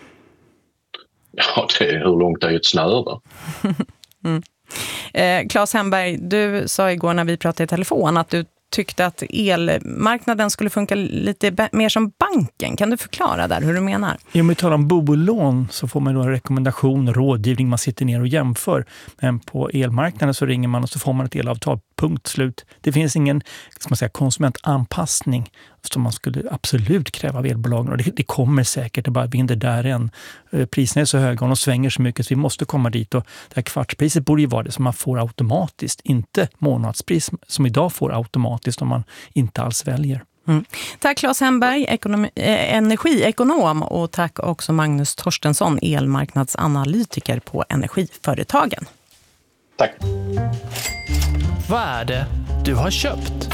Ja, det är hur långt är ett snöre. mm. eh, Claes Hemberg, du sa igår när vi pratade i telefon att du tyckte att elmarknaden skulle funka lite mer som banken. Kan du förklara där hur du menar? Om vi talar om bolån så får man då en rekommendation, rådgivning, man sitter ner och jämför. Men på elmarknaden så ringer man och så får man ett elavtal, punkt slut. Det finns ingen, ska man säga, konsumentanpassning som man skulle absolut kräva av elbolagen. Och det, det kommer säkert, det bara vinner där än. Priserna är så höga och de svänger så mycket så vi måste komma dit. Och det här kvartspriset borde ju vara det som man får automatiskt, inte månadspris som idag får automatiskt om man inte alls väljer. Mm. Tack Claes Hemberg, ekonomi, eh, energiekonom, och tack också Magnus Torstensson, elmarknadsanalytiker på Energiföretagen. Tack. Vad är det du har köpt?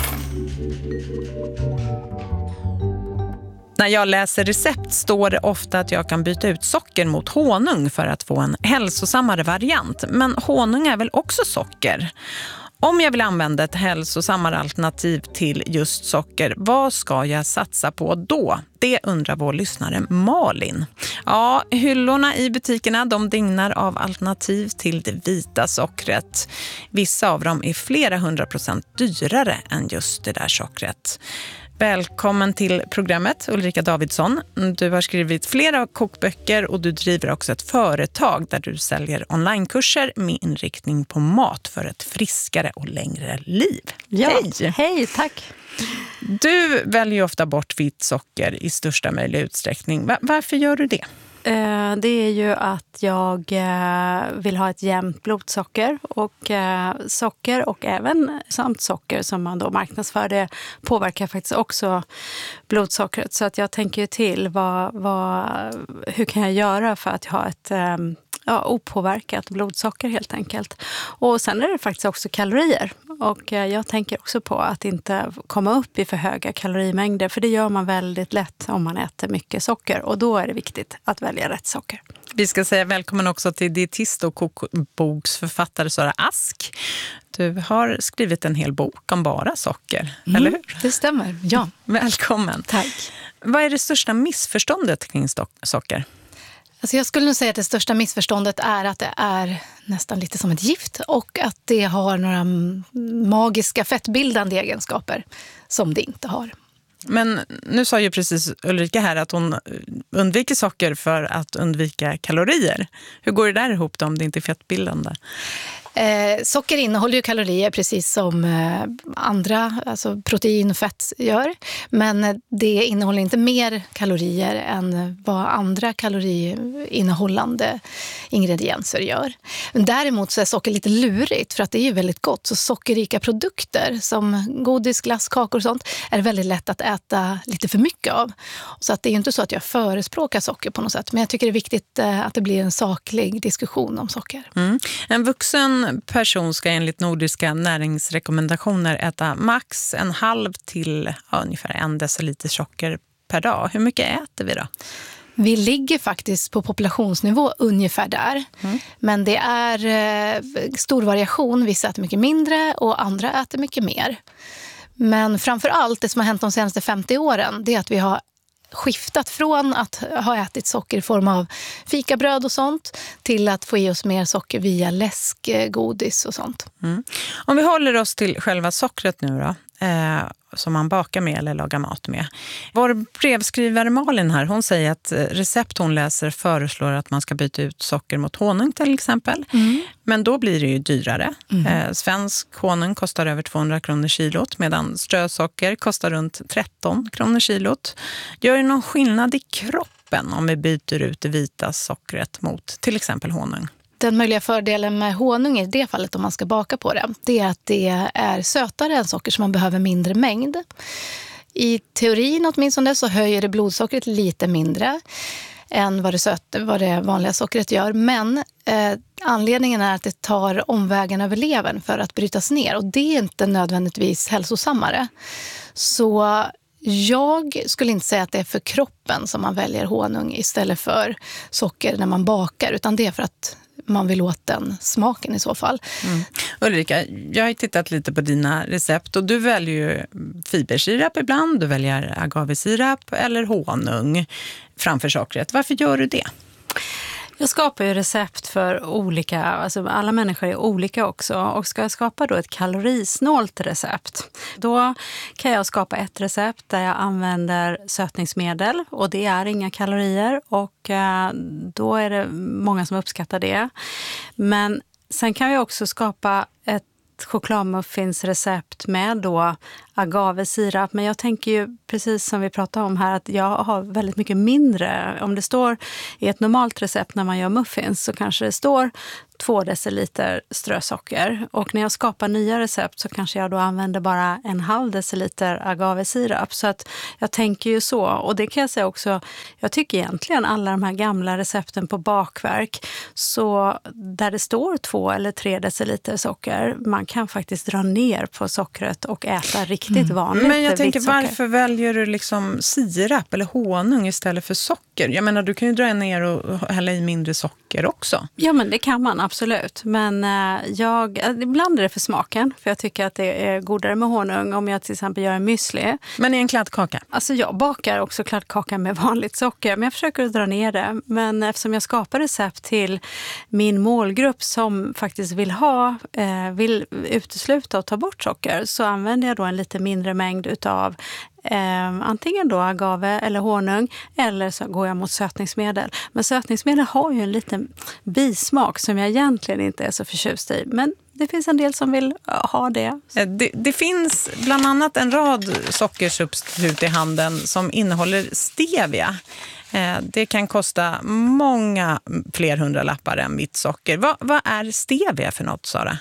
När jag läser recept står det ofta att jag kan byta ut socker mot honung för att få en hälsosammare variant. Men honung är väl också socker? Om jag vill använda ett hälsosammare alternativ till just socker, vad ska jag satsa på då? Det undrar vår lyssnare Malin. Ja, hyllorna i butikerna de dignar av alternativ till det vita sockret. Vissa av dem är flera hundra procent dyrare än just det där sockret. Välkommen till programmet, Ulrika Davidsson. Du har skrivit flera kokböcker och du driver också ett företag där du säljer onlinekurser med inriktning på mat för ett friskare och längre liv. Ja, hej! Hej, tack! Du väljer ofta bort vitt socker i största möjliga utsträckning. Varför gör du det? Det är ju att jag vill ha ett jämnt blodsocker och socker och även samt socker som man då marknadsför, det påverkar faktiskt också blodsockret. Så att jag tänker ju till vad, vad, hur kan jag göra för att jag har ett ja, opåverkat blodsocker helt enkelt. Och sen är det faktiskt också kalorier. Och jag tänker också på att inte komma upp i för höga kalorimängder, för det gör man väldigt lätt om man äter mycket socker, och då är det viktigt att välja rätt socker. Vi ska säga välkommen också till dietist och kokboksförfattare Sara Ask. Du har skrivit en hel bok om bara socker, mm, eller hur? Det stämmer, ja. Välkommen. Tack. Vad är det största missförståndet kring socker? Alltså jag skulle nog säga att det största missförståndet är att det är nästan lite som ett gift och att det har några magiska fettbildande egenskaper som det inte har. Men nu sa ju precis Ulrika här att hon undviker socker för att undvika kalorier. Hur går det där ihop då om det inte är fettbildande? Eh, socker innehåller ju kalorier precis som eh, andra, alltså protein och fett gör. Men det innehåller inte mer kalorier än vad andra kaloriinnehållande ingredienser gör. Men däremot så är socker lite lurigt för att det är ju väldigt gott. Så sockerrika produkter som godis, glass, kakor och sånt är väldigt lätt att äta lite för mycket av. Så att det är ju inte så att jag förespråkar socker på något sätt. Men jag tycker det är viktigt eh, att det blir en saklig diskussion om socker. Mm. En vuxen person ska enligt nordiska näringsrekommendationer äta max en halv till ja, ungefär en deciliter socker per dag. Hur mycket äter vi då? Vi ligger faktiskt på populationsnivå ungefär där. Mm. Men det är eh, stor variation. Vissa äter mycket mindre och andra äter mycket mer. Men framför allt det som har hänt de senaste femtio åren, det är att vi har skiftat från att ha ätit socker i form av fikabröd och sånt till att få i oss mer socker via läsk, godis och sånt. Mm. Om vi håller oss till själva sockret nu då, eh, som man bakar med eller lagar mat med. Vår brevskrivare Malin här, hon säger att recept hon läser föreslår att man ska byta ut socker mot honung till exempel. Mm. Men då blir det ju dyrare. Mm. Eh, svensk honung kostar över tvåhundra kronor kilot medan strösocker kostar runt tretton kronor kilot. Gör det någon skillnad i kroppen om vi byter ut det vita sockret mot till exempel honung? Den möjliga fördelen med honung i det fallet om man ska baka på det, det är att det är sötare än socker så man behöver mindre mängd. I teorin åtminstone så höjer det blodsockret lite mindre än vad det, söt, vad det vanliga sockret gör. Men eh, anledningen är att det tar omvägen över levern för att brytas ner. Och det är inte nödvändigtvis hälsosammare. Så jag skulle inte säga att det är för kroppen som man väljer honung istället för socker när man bakar. Utan det är för att man vill åt den smaken i så fall. Mm. Ulrika, jag har tittat lite på dina recept och du väljer ju fibersirap ibland, du väljer agavesirap eller honung framför sockret. Varför gör du det? Jag skapar ju recept för olika, alltså alla människor är olika också, och ska jag skapa då ett kalorisnålt recept, då kan jag skapa ett recept där jag använder sötningsmedel och det är inga kalorier, och då är det många som uppskattar det. Men sen kan jag också skapa ett chokladmuffinsrecept med då agavesirap, men jag tänker ju precis som vi pratade om här att jag har väldigt mycket mindre. Om det står i ett normalt recept när man gör muffins så kanske det står två deciliter strösocker, och när jag skapar nya recept så kanske jag då använder bara en halv deciliter agavesirap. Så att jag tänker ju så, och det kan jag säga också, jag tycker egentligen alla de här gamla recepten på bakverk, så där det står två eller tre deciliter socker, man kan faktiskt dra ner på sockret och äta riktigt mm. vanligt. Men jag tänker, vitsocker. varför väljer du liksom sirap eller honung istället för socker? Jag menar, du kan ju dra ner och hälla i mindre socker också. Ja, men det kan man absolut. Men jag, ibland är det för smaken, för jag tycker att det är godare med honung om jag till exempel gör en müsli. Men i en kladdkaka? Alltså jag bakar också kladdkaka med vanligt socker, men jag försöker dra ner det. Men eftersom jag skapar recept till min målgrupp som faktiskt vill ha, eh, vill utesluta och ta bort socker, så använder jag då en lite mindre mängd utav Eh, antingen då agave eller honung, eller så går jag mot sötningsmedel. Men sötningsmedel har ju en liten bismak som jag egentligen inte är så förtjust i. Men det finns en del som vill ha det. Det, det finns bland annat en rad sockersubstitut i handeln som innehåller stevia. Eh, det kan kosta många fler hundralappar än vitt socker. Va, vad är stevia för något, Sara?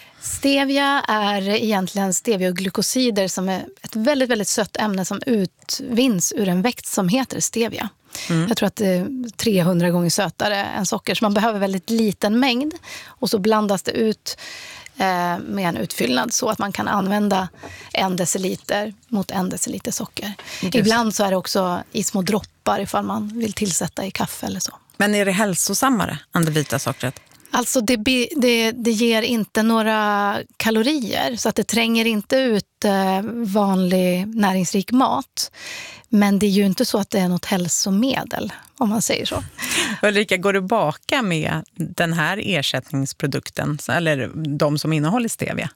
Stevia är egentligen stevioglykosider som är ett väldigt, väldigt sött ämne som utvinns ur en växt som heter stevia. Mm. Jag tror att det är trehundra gånger sötare än socker, så man behöver väldigt liten mängd, och så blandas det ut eh, med en utfyllnad så att man kan använda en deciliter mot en deciliter socker. Just. Ibland så är det också i små droppar ifall man vill tillsätta i kaffe eller så. Men är det hälsosammare än det vita sockret? Alltså det, det, det ger inte några kalorier, så att det tränger inte ut vanlig näringsrik mat. Men det är ju inte så att det är något hälsomedel, om man säger så. Ulrika, går du baka med den här ersättningsprodukten, eller de som innehåller stevia?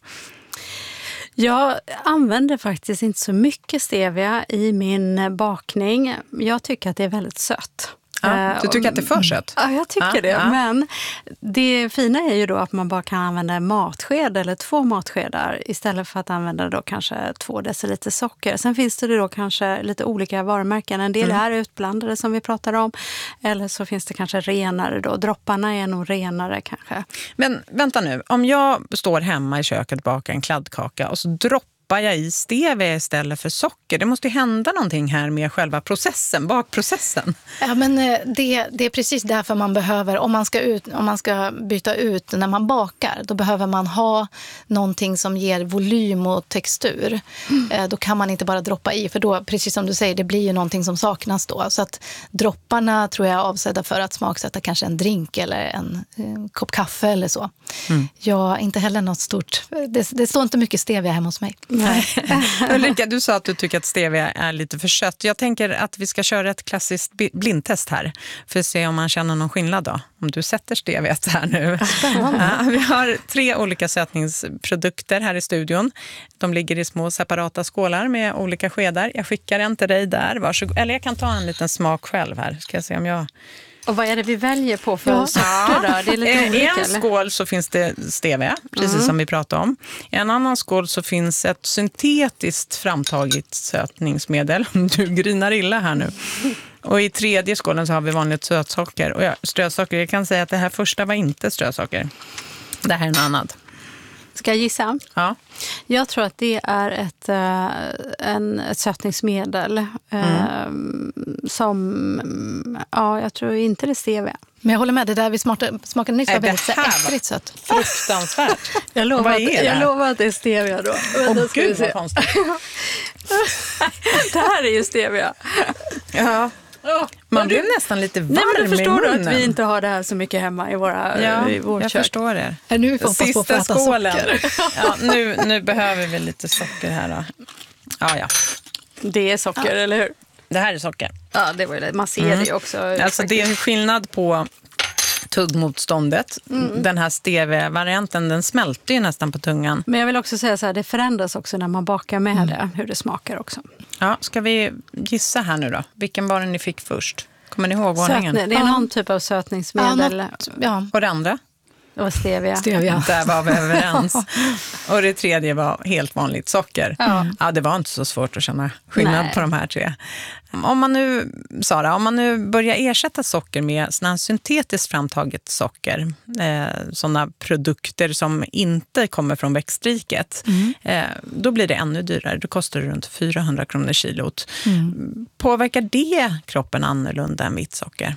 Jag använder faktiskt inte så mycket stevia i min bakning. Jag tycker att det är väldigt sött. Ja, du tycker att det är för sött? Ja, jag tycker ja, det. Ja. Men det fina är ju då att man bara kan använda en matsked eller två matskedar istället för att använda då kanske två deciliter socker. Sen finns det då kanske lite olika varumärken. En del mm. är utblandade som vi pratar om. Eller så finns det kanske renare då. Dropparna är nog renare kanske. Men vänta nu, om jag står hemma i köket och bakar en kladdkaka och så droppar jag i stevia istället för socker. Det måste ju hända någonting här med själva processen, bakprocessen. Ja, men det, det är precis därför man behöver, om man ska ut, om man ska byta ut när man bakar, då behöver man ha någonting som ger volym och textur. Mm. Då kan man inte bara droppa i, för då, precis som du säger, det blir ju någonting som saknas då. Så att dropparna tror jag är avsedda för att smaksätta kanske en drink eller en, en kopp kaffe eller så. Mm. Jag inte heller något stort, det, det står inte mycket stevia hemma hos mig. Nej. Ulrika, du sa att du tycker att stevia är lite för sött. Jag tänker att vi ska köra ett klassiskt blindtest här för att se om man känner någon skillnad då. Om du sätter steviat här nu. Ja, vi har tre olika sötningsprodukter här i studion. De ligger i små separata skålar med olika skedar. Jag skickar en till dig där. Varsågod. Eller jag kan ta en liten smak själv här. Ska jag se om jag... Och vad är det vi väljer på för ja. socker då? Det är lite I olika, en eller? skål så finns det stevia, precis mm. som vi pratade om. I en annan skål så finns ett syntetiskt framtaget sötningsmedel. Du grinar illa här nu. Och i tredje skålen så har vi vanligt sötsocker. Och ja, strösocker, jag kan säga att det här första var inte strösocker. Det här är något annat. Ska jag gissa? Ja. Jag tror att det är ett, en, ett sötningsmedel mm. som, ja, jag tror inte det är stevia. Men jag håller med, det där vi smakade, smakade nyss var väldigt äckligt sött. Fruktansvärt. Jag lovar, att, jag lovar att det är stevia då. Åh oh, gud vad konstigt. Det här är ju stevia. Ja. Man blir nästan lite varm. Nej, men du förstår i du att vi inte har det här så mycket hemma i våra ja, i vårt jag kök. förstår det. Ja, nu får Sista på att skålen. Ja, nu, nu behöver vi lite socker här då. Ja, ja. Det är socker, ja. Eller hur? Det här är socker. Ja, det var det. Man ser mm. det också. Alltså det är skillnad på tuggmotståndet. Mm. Den här stevia-varianten, den smälter ju nästan på tungan. Men jag vill också säga så här, det förändras också när man bakar med mm. det, hur det smakar också. Ja, ska vi gissa här nu då? Vilken var det ni fick först? Kommer ni ihåg ordningen? Sötning, det är någon typ av sötningsmedel. Ja, något, ja. Och det andra? Det var stevia. stevia. Där var vi överens. Och det tredje var helt vanligt socker. Ja. Ja, det var inte så svårt att känna skillnad Nej. på de här tre. Om man nu, Sara, om man nu börjar ersätta socker med såna syntetiskt framtaget socker, eh, sådana produkter som inte kommer från växtriket, mm. eh, då blir det ännu dyrare. Då kostar det runt fyrahundra kronor kilot. Mm. Påverkar det kroppen annorlunda än vitt socker?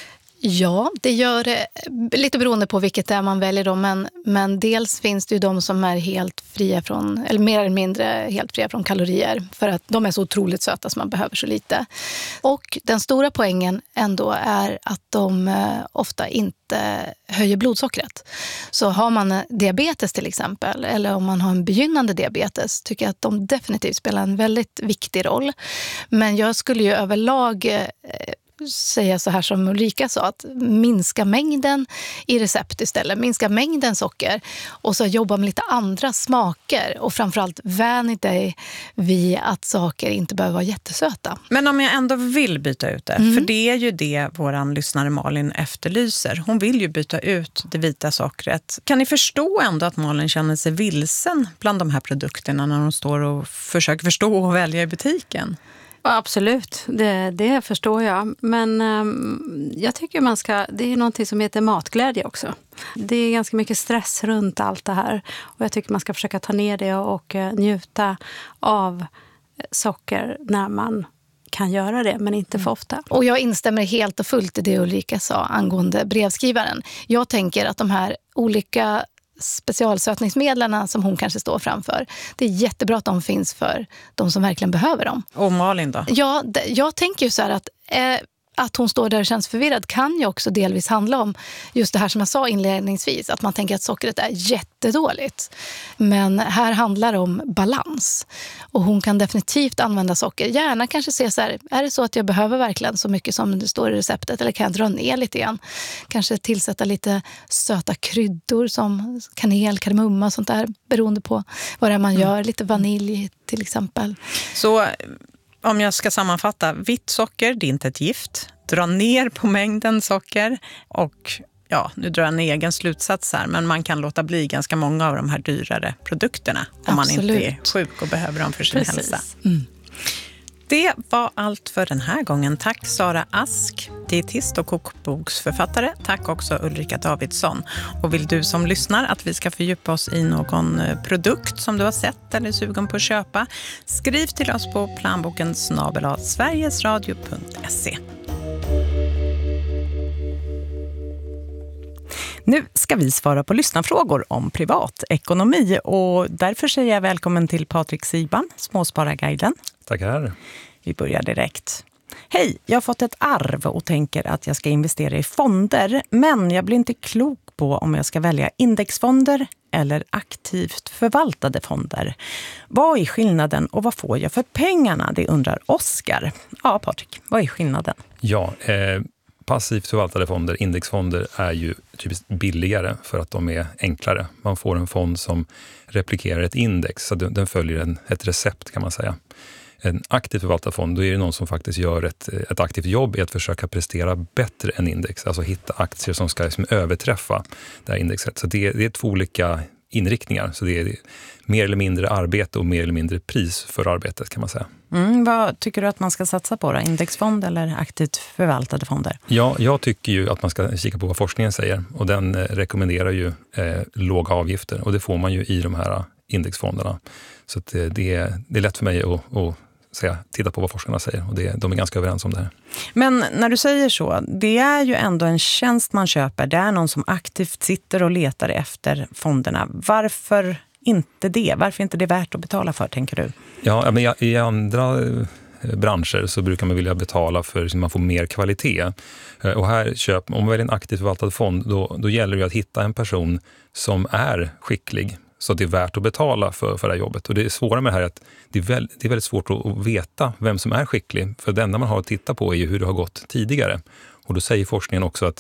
Ja, det gör det lite beroende på vilket det är man väljer då, men, men dels finns det ju de som är helt fria från, eller mer eller mindre helt fria från kalorier, för att de är så otroligt söta som man behöver så lite. Och den stora poängen ändå är att de ofta inte höjer blodsockret. Så har man diabetes till exempel, eller om man har en begynnande diabetes, tycker jag att de definitivt spelar en väldigt viktig roll. Men jag skulle ju överlag säga så här som Ulrika sa, att minska mängden i recept istället. Minska mängden socker och så jobba med lite andra smaker och framförallt vänj dig vid att saker inte behöver vara jättesöta. Men om jag ändå vill byta ut det, mm. för det är ju det våran lyssnare Malin efterlyser. Hon vill ju byta ut det vita sockret. Kan ni förstå ändå att Malin känner sig vilsen bland de här produkterna när hon står och försöker förstå och välja i butiken? Ja, absolut, det, det förstår jag. Men um, jag tycker man ska, det är någonting som heter matglädje också. Det är ganska mycket stress runt allt det här. Och jag tycker man ska försöka ta ner det och, och uh, njuta av socker när man kan göra det, men inte för ofta. Och jag instämmer helt och fullt i det Ulrika sa angående brevskrivaren. Jag tänker att de här olika specialsötningsmedlen som hon kanske står framför, det är jättebra att de finns för de som verkligen behöver dem. Och Malin då? Ja, jag tänker ju så här att eh, att hon står där och känns förvirrad kan ju också delvis handla om just det här som jag sa inledningsvis, att man tänker att sockret är jättedåligt. Men här handlar det om balans. Och hon kan definitivt använda socker. Gärna kanske se så här, är det så att jag behöver verkligen så mycket som det står i receptet, eller kan jag dra ner lite grann? Kanske tillsätta lite söta kryddor som kanel, kardemumma och sånt där, beroende på vad det är man gör. Mm. Lite vanilj till exempel. Så om jag ska sammanfatta, vitt socker, det är inte ett gift. Dra ner på mängden socker och ja, nu drar jag en egen slutsats här, men man kan låta bli ganska många av de här dyrare produkterna om Absolut. man inte är sjuk och behöver dem för sin Precis. hälsa. Mm. Det var allt för den här gången. Tack Sara Ask, dietist och kokboksförfattare. Tack också Ulrika Davidsson. Och vill du som lyssnar att vi ska fördjupa oss i någon produkt som du har sett eller är sugen på att köpa, skriv till oss på planboken snabel-a sverigesradio punkt se. Nu ska vi svara på lyssnarfrågor om privatekonomi och därför säger jag välkommen till Patrik Siban, Småspararguiden. Tackar. Vi börjar direkt. Hej, jag har fått ett arv och tänker att jag ska investera i fonder, men jag blir inte klok på om jag ska välja indexfonder eller aktivt förvaltade fonder. Vad är skillnaden och vad får jag för pengarna? Det undrar Oskar. Ja, Patrik, vad är skillnaden? Ja, eh, passivt förvaltade fonder, indexfonder, är ju typiskt billigare för att de är enklare. Man får en fond som replikerar ett index, så den följer en, ett recept kan man säga. En aktivt förvaltad fond, då är det någon som faktiskt gör ett, ett aktivt jobb i att försöka prestera bättre än index. Alltså hitta aktier som ska liksom överträffa det här indexet. Så det, det är två olika inriktningar. Så det är mer eller mindre arbete och mer eller mindre pris för arbetet kan man säga. Mm, vad tycker du att man ska satsa på då? Indexfond eller aktivt förvaltade fonder? Ja, jag tycker ju att man ska kika på vad forskningen säger. Och den eh, rekommenderar ju eh, låga avgifter. Och det får man ju i de här indexfonderna. Så att, eh, det, är, det är lätt för mig att, att säga, titta på vad forskarna säger. Och det, de är ganska överens om det här. Men när du säger så, det är ju ändå en tjänst man köper. Det är någon som aktivt sitter och letar efter fonderna. Varför inte det? Varför är inte det värt att betala för, tänker du? Ja, men i andra branscher så brukar man vilja betala för att man får mer kvalitet. Och här, köp, om man väljer en aktivt förvaltad fond, då, då gäller det att hitta en person som är skicklig. Så det är värt att betala för, för det här jobbet. Och det är svåra med det här är att det är, väl, det är väldigt svårt att, att veta vem som är skicklig. För det enda man har att titta på är ju hur det har gått tidigare. Och då säger forskningen också att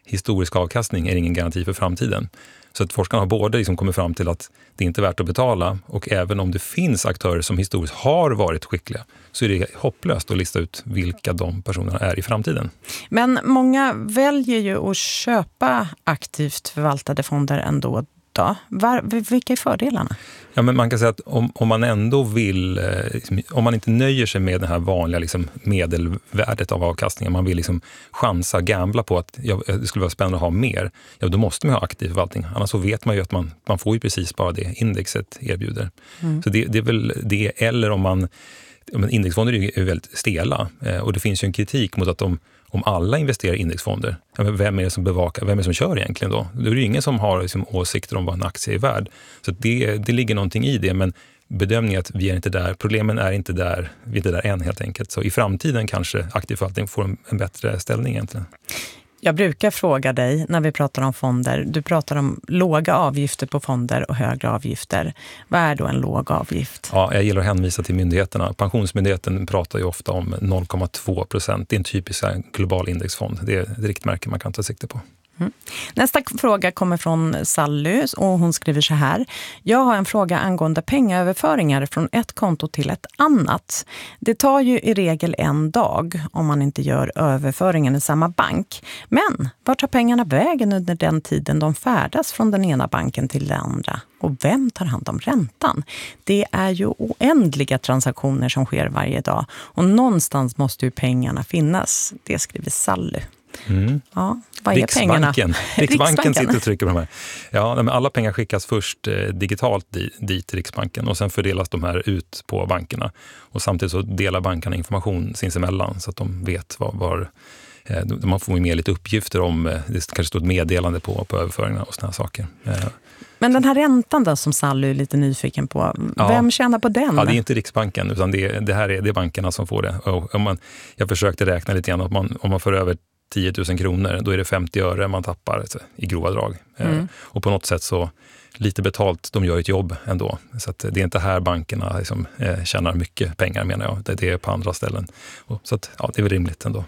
historisk avkastning är ingen garanti för framtiden. Så att forskarna har både liksom kommit fram till att det inte är värt att betala, och även om det finns aktörer som historiskt har varit skickliga så är det hopplöst att lista ut vilka de personerna är i framtiden. Men många väljer ju att köpa aktivt förvaltade fonder ändå. Då. Var, vilka är fördelarna? Ja, men man kan säga att om, om man ändå vill, eh, om man inte nöjer sig med det här vanliga liksom, medelvärdet av avkastningen, man vill liksom chansa, gambla på att ja, det skulle vara spännande att ha mer, ja, då måste man ha aktiv förvaltning. Annars så vet man ju att man, man får ju precis bara det indexet erbjuder. Mm. Så det, det är väl det, eller om man, men indexfonder är ju väldigt stela, eh, och det finns ju en kritik mot att de om alla investerar i indexfonder, vem är det som bevakar, vem är det som kör egentligen då? Det är ju ingen som har liksom åsikter om vad en aktie är värd. Så det, det ligger någonting i det, men bedömningen att vi är inte där, problemen är inte där, vi är inte där än helt enkelt. Så i framtiden kanske aktiv förvaltning får en, en bättre ställning egentligen. Jag brukar fråga dig när vi pratar om fonder, du pratar om låga avgifter på fonder och högre avgifter. Vad är då en låg avgift? Ja, jag gillar att hänvisa till myndigheterna. Pensionsmyndigheten pratar ju ofta om noll komma två procent. Det är en typisk global indexfond. Det är ett riktmärke man kan ta sikte på. Mm. Nästa fråga kommer från Sally och hon skriver så här. Jag har en fråga angående pengaöverföringar från ett konto till ett annat. Det tar ju i regel en dag om man inte gör överföringen i samma bank. Men var tar pengarna vägen under den tiden de färdas från den ena banken till den andra? Och vem tar hand om räntan? Det är ju oändliga transaktioner som sker varje dag. Och någonstans måste ju pengarna finnas. Det skriver Sally. Mm. Ja, vad är Riksbanken. pengarna? Riksbanken. Riksbanken sitter och trycker på de här. Ja, men alla pengar skickas först eh, digitalt di, dit till Riksbanken och sen fördelas de här ut på bankerna. Och samtidigt så delar bankerna information sinsemellan så att de vet var, var eh, man får med lite uppgifter om, eh, det kanske står ett meddelande på, på överföringarna och såna här saker. Eh. Men den här räntan då som Sally är lite nyfiken på, ja. Vem tjänar på den? Ja, det är inte Riksbanken utan det, det här är, det är bankerna som får det. Och om man, jag försökte räkna lite grann, om man, om man för över tio tusen kronor, då är det femtio öre man tappar alltså, i grova drag. Mm. Eh, och på något sätt så lite betalt, de gör ett jobb ändå. Så att det är inte här bankerna liksom, eh, tjänar mycket pengar menar jag. Det, det är på andra ställen. Och, så att, ja, det är väl rimligt ändå.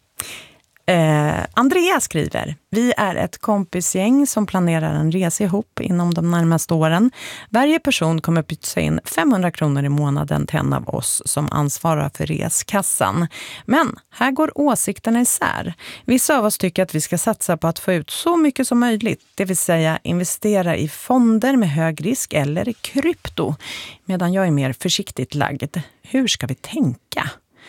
Eh, Andrea skriver, vi är ett kompisgäng som planerar en resa ihop inom de närmaste åren. Varje person kommer pytsa in femhundra kronor i månaden till en av oss som ansvarar för reskassan. Men här går åsikterna isär. Vissa av oss tycker att vi ska satsa på att få ut så mycket som möjligt, det vill säga investera i fonder med hög risk eller i krypto, medan jag är mer försiktigt lagd. Hur ska vi tänka?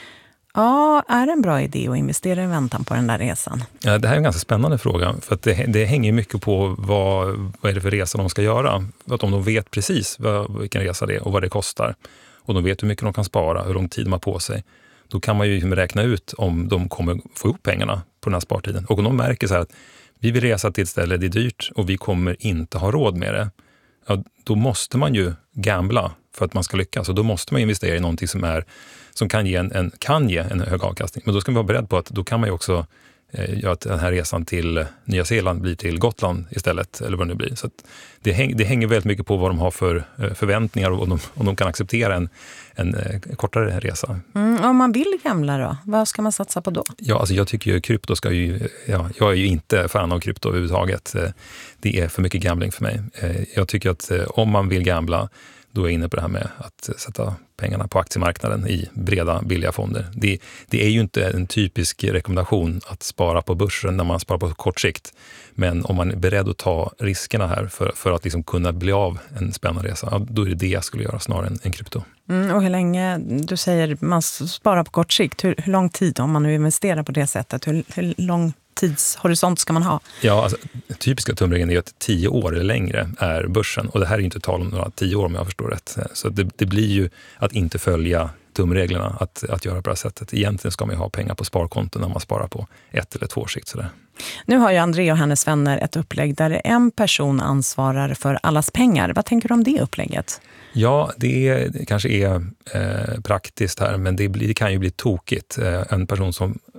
Ja, är det en bra idé att investera i väntan på den där resan? Ja, det här är en ganska spännande fråga. För att det, det hänger mycket på vad, vad är det för resa de ska göra. För att om de vet precis vad, vilken resa det är och vad det kostar. Och de vet hur mycket de kan spara, hur lång tid de har på sig. Då kan man ju räkna ut om de kommer få ihop pengarna på den här spartiden. Och om de märker så här att vi vill resa till ett ställe, det är dyrt och vi kommer inte ha råd med det. Ja, då måste man ju gambla för att man ska lyckas. Och då måste man investera i någonting som är som kan ge en, en, kan ge en hög avkastning. Men då ska man vara beredd på att då kan man ju också eh, göra att den här resan till Nya Zeeland blir till Gotland istället, eller vad det nu blir. Så att det, häng, det hänger väldigt mycket på vad de har för eh, förväntningar och om de, om de kan acceptera en, en eh, kortare resa. Mm, om man vill gamla då, vad ska man satsa på då? Ja, alltså jag tycker ju krypto ska ju, ja, jag är ju inte fan av krypto överhuvudtaget. Eh, det är för mycket gambling för mig. Eh, jag tycker att eh, om man vill gambla, då är jag inne på det här med att sätta pengarna på aktiemarknaden i breda, billiga fonder. Det, det är ju inte en typisk rekommendation att spara på börsen när man sparar på kort sikt. Men om man är beredd att ta riskerna här för, för att liksom kunna bli av en spännande resa, ja, då är det det jag skulle göra snarare än, än krypto. Mm, och hur länge, du säger man sparar på kort sikt, hur, hur lång tid om man nu investerar på det sättet, hur, hur lång tidshorisont ska man ha? Ja, alltså, typiska tumregeln är att tio år eller längre är börsen. Och det här är ju inte tal om några tio år om jag förstår rätt. Så det, det blir ju att inte följa tumreglerna att, att göra på det här sättet. Egentligen ska man ju ha pengar på sparkonton när man sparar på ett eller två år sikt. Sådär. Nu har ju André och hennes vänner ett upplägg där en person ansvarar för allas pengar. Vad tänker du om det upplägget? Ja, det, är, det kanske är eh, praktiskt här, men det, blir, det kan ju bli tokigt. Eh, en person som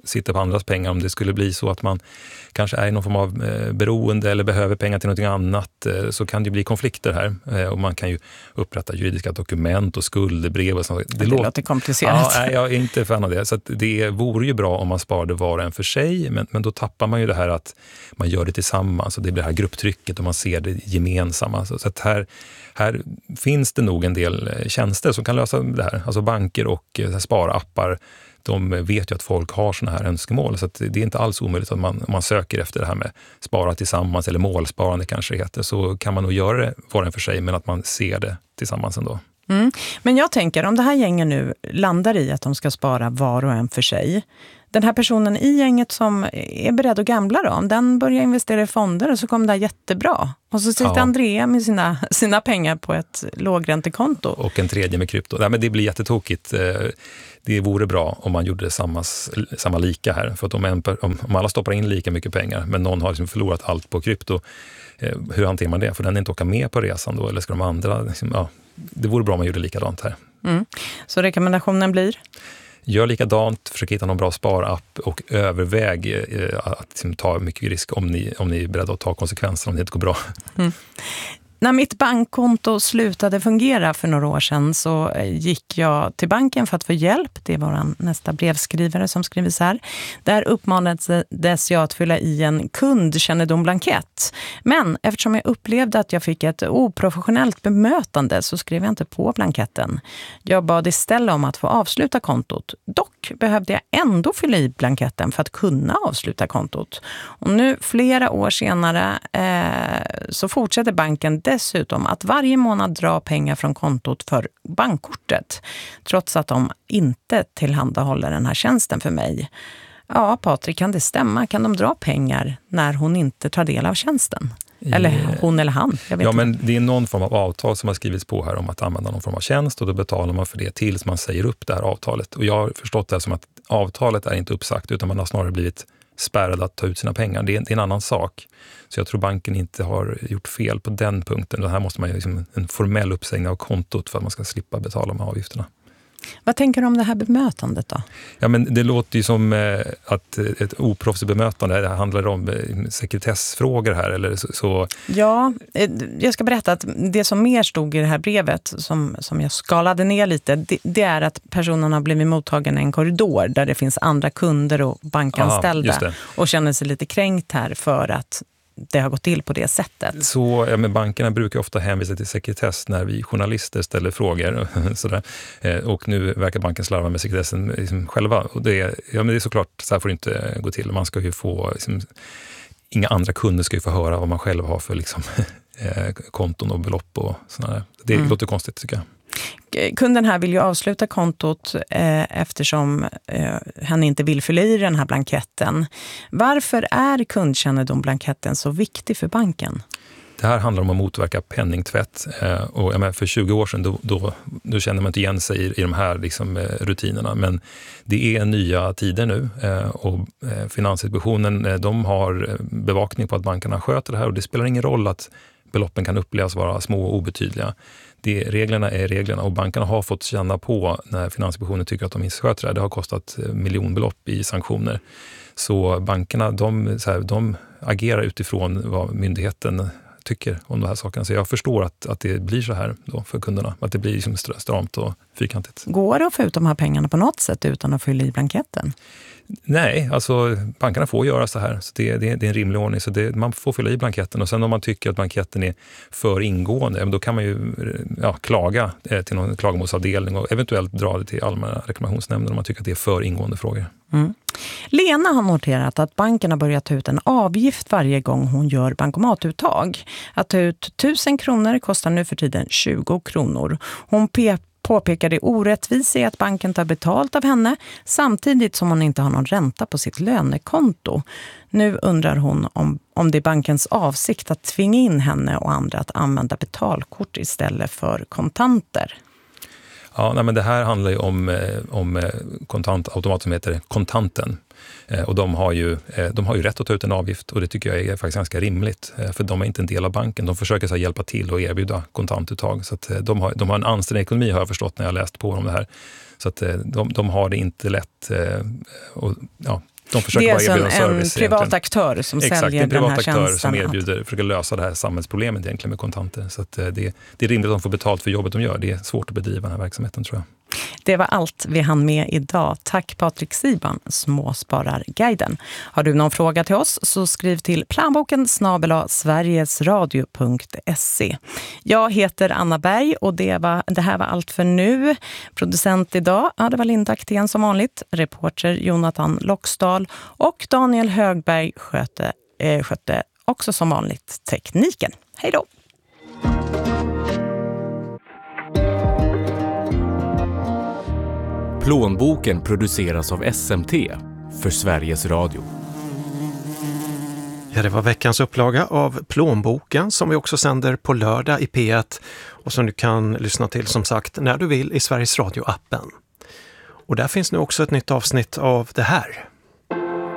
sitter på andras pengar. Om det skulle bli så att man kanske är i någon form av eh, beroende eller behöver pengar till något annat, eh, så kan det bli konflikter här. Eh, och man kan ju upprätta juridiska dokument och skuldebrev och sånt. Det, det låter komplicerat. Ja, nej, jag är inte fan av det. Så att det vore ju bra om man sparade var och en för sig, men, men då tappar man ju det här att man gör det tillsammans och det blir det här grupptrycket och man ser det gemensamma. Så, så att här, här finns det nog en del tjänster som kan lösa det här. Alltså banker och eh, sparappar, de vet ju att folk har såna här önskemål, så att det är inte alls omöjligt att man, om man söker efter det här med spara tillsammans eller målsparande kanske det heter, så kan man nog göra det var och en för sig, men att man ser det tillsammans ändå. Mm. Men jag tänker, om det här gänget nu landar i att de ska spara var och en för sig, den här personen i gänget som är beredd att gambla då, om den börjar investera i fonder och så kommer det här jättebra. Och så sitter ja. Andrea med sina, sina pengar på ett lågräntekonto. Och en tredje med krypto. Nej, men det blir jättetokigt. Det vore bra om man gjorde samma, samma lika här. För att om, en, om, om alla stoppar in lika mycket pengar, men någon har liksom förlorat allt på krypto, hur hanterar man det? För den inte åka med på resan då, eller ska de andra... Liksom, ja, det vore bra om man gjorde likadant här. Mm. Så rekommendationen blir? Gör likadant, försök hitta någon bra sparapp och överväg eh, att liksom, ta mycket risk om ni, om ni är beredda att ta konsekvenser om det inte går bra. Mm. När mitt bankkonto slutade fungera för några år sedan så gick jag till banken för att få hjälp. Det var vår nästa brevskrivare som skriver så här. Där uppmanades jag att fylla i en kundkännedomblankett. Men eftersom jag upplevde att jag fick ett oprofessionellt bemötande så skrev jag inte på blanketten. Jag bad istället om att få avsluta kontot. Dock behövde jag ändå fylla i blanketten för att kunna avsluta kontot. Och nu flera år senare eh, så fortsätter banken dessutom att varje månad dra pengar från kontot för bankkortet, trots att de inte tillhandahåller den här tjänsten för mig. Ja, Patrik, kan det stämma? Kan de dra pengar när hon inte tar del av tjänsten? Eller hon eller han? Jag vet ja, inte. men det är någon form av avtal som har skrivits på här om att använda någon form av tjänst, och då betalar man för det tills man säger upp det här avtalet. Och jag har förstått det som att avtalet är inte uppsagt, utan man har snarare blivit spärrad att ta ut sina pengar. Det är, det är en annan sak. Så jag tror banken inte har gjort fel på den punkten. Det här måste man ju liksom en formell uppsägning av kontot för att man ska slippa betala de här avgifterna. Vad tänker du om det här bemötandet då? Ja, men det låter ju som eh, att ett oproffsigt bemötande, det handlar om eh, sekretessfrågor här eller så, så. Ja, eh, jag ska berätta att det som mer stod i det här brevet som, som jag skalade ner lite, det, det är att personen har blivit mottagen i en korridor där det finns andra kunder och bankanställda. Aha, och känner sig lite kränkt här för att det har gått till på det sättet. Så ja, men bankerna brukar ofta hänvisa till sekretess när vi journalister ställer frågor. Sådär. Och nu verkar banken slarva med sekretessen liksom själva. Och det, är, ja, men det är såklart, så här får det inte gå till. Man ska ju få, liksom, inga andra kunder ska ju få höra vad man själv har för liksom, konton och belopp och sådär. Det mm. låter konstigt tycker jag. Kunden här vill ju avsluta kontot eh, eftersom eh, han inte vill fylla i den här blanketten. Varför är kundkännedomblanketten så viktig för banken? Det här handlar om att motverka penningtvätt. Eh, och jag menar, för tjugo år sedan då, då, då känner man inte igen sig i, i de här liksom, eh, rutinerna. Men det är nya tider nu eh, och eh, Finansinspektionen eh, de har bevakning på att bankerna sköter det här, och det spelar ingen roll att beloppen kan upplevas vara små och obetydliga. Det, reglerna är reglerna, och bankerna har fått känna på när Finansinspektionen tycker att de missköter det här. Det har kostat miljonbelopp i sanktioner. Så bankerna de, så här, de agerar utifrån vad myndigheten tycker om de här sakerna. Så jag förstår att, att det blir så här då för kunderna. Att det blir liksom stramt och fyrkantigt. Går det att få ut de här pengarna på något sätt utan att fylla i blanketten? Nej, alltså bankerna får göra så här. Så det, det, det är en rimlig ordning. Så det, man får fylla i blanketten. Och sen om man tycker att blanketten är för ingående, då kan man ju ja, klaga till någon klagomålsavdelning och eventuellt dra det till allmänna reklamationsnämnden om man tycker att det är för ingående frågor. Mm. Lena har noterat att banken har börjat ta ut en avgift varje gång hon gör bankomatuttag. Att ta ut tusen kronor kostar nu för tiden tjugo kronor. Hon pe- påpekar det orättvisa i att banken tar betalt av henne samtidigt som hon inte har någon ränta på sitt lönekonto. Nu undrar hon om, om det är bankens avsikt att tvinga in henne och andra att använda betalkort istället för kontanter. Ja, nej, men det här handlar ju om, om kontantautomat som heter Kontanten. Och de har, ju, de har ju rätt att ta ut en avgift, och det tycker jag är faktiskt ganska rimligt. För de är inte en del av banken. De försöker så här hjälpa till och erbjuda kontantuttag. Så att de, har, de har en anständig ekonomi, har jag förstått när jag läst på om det här. Så att de, de har det inte lätt. Och, ja, De försöker det är bara erbjuda alltså en service. privat egentligen. aktör som Exakt, säljer en privat den här aktör tjänsten. som erbjuder, försöker lösa det här samhällsproblemet egentligen med kontanter. Så att det, det är rimligt att de får betalt för jobbet de gör. Det är svårt att bedriva den här verksamheten, tror jag. Det var allt vi hann med idag. Tack Patrik Siban, Småspararguiden. Har du någon fråga till oss så skriv till planboken snabel-a sverigesradio punkt se. Jag heter Anna Berg och det, var, det här var allt för nu. Producent idag, ja, det var Linda Aktén som vanligt. Reporter Jonathan Loxdal och Daniel Högberg skötte, eh, skötte också som vanligt tekniken. Hej då! Plånboken produceras av S M T för Sveriges Radio. Ja, det var veckans upplaga av Plånboken som vi också sänder på lördag i P ett och som du kan lyssna till som sagt när du vill i Sveriges Radio-appen. Och där finns nu också ett nytt avsnitt av det här.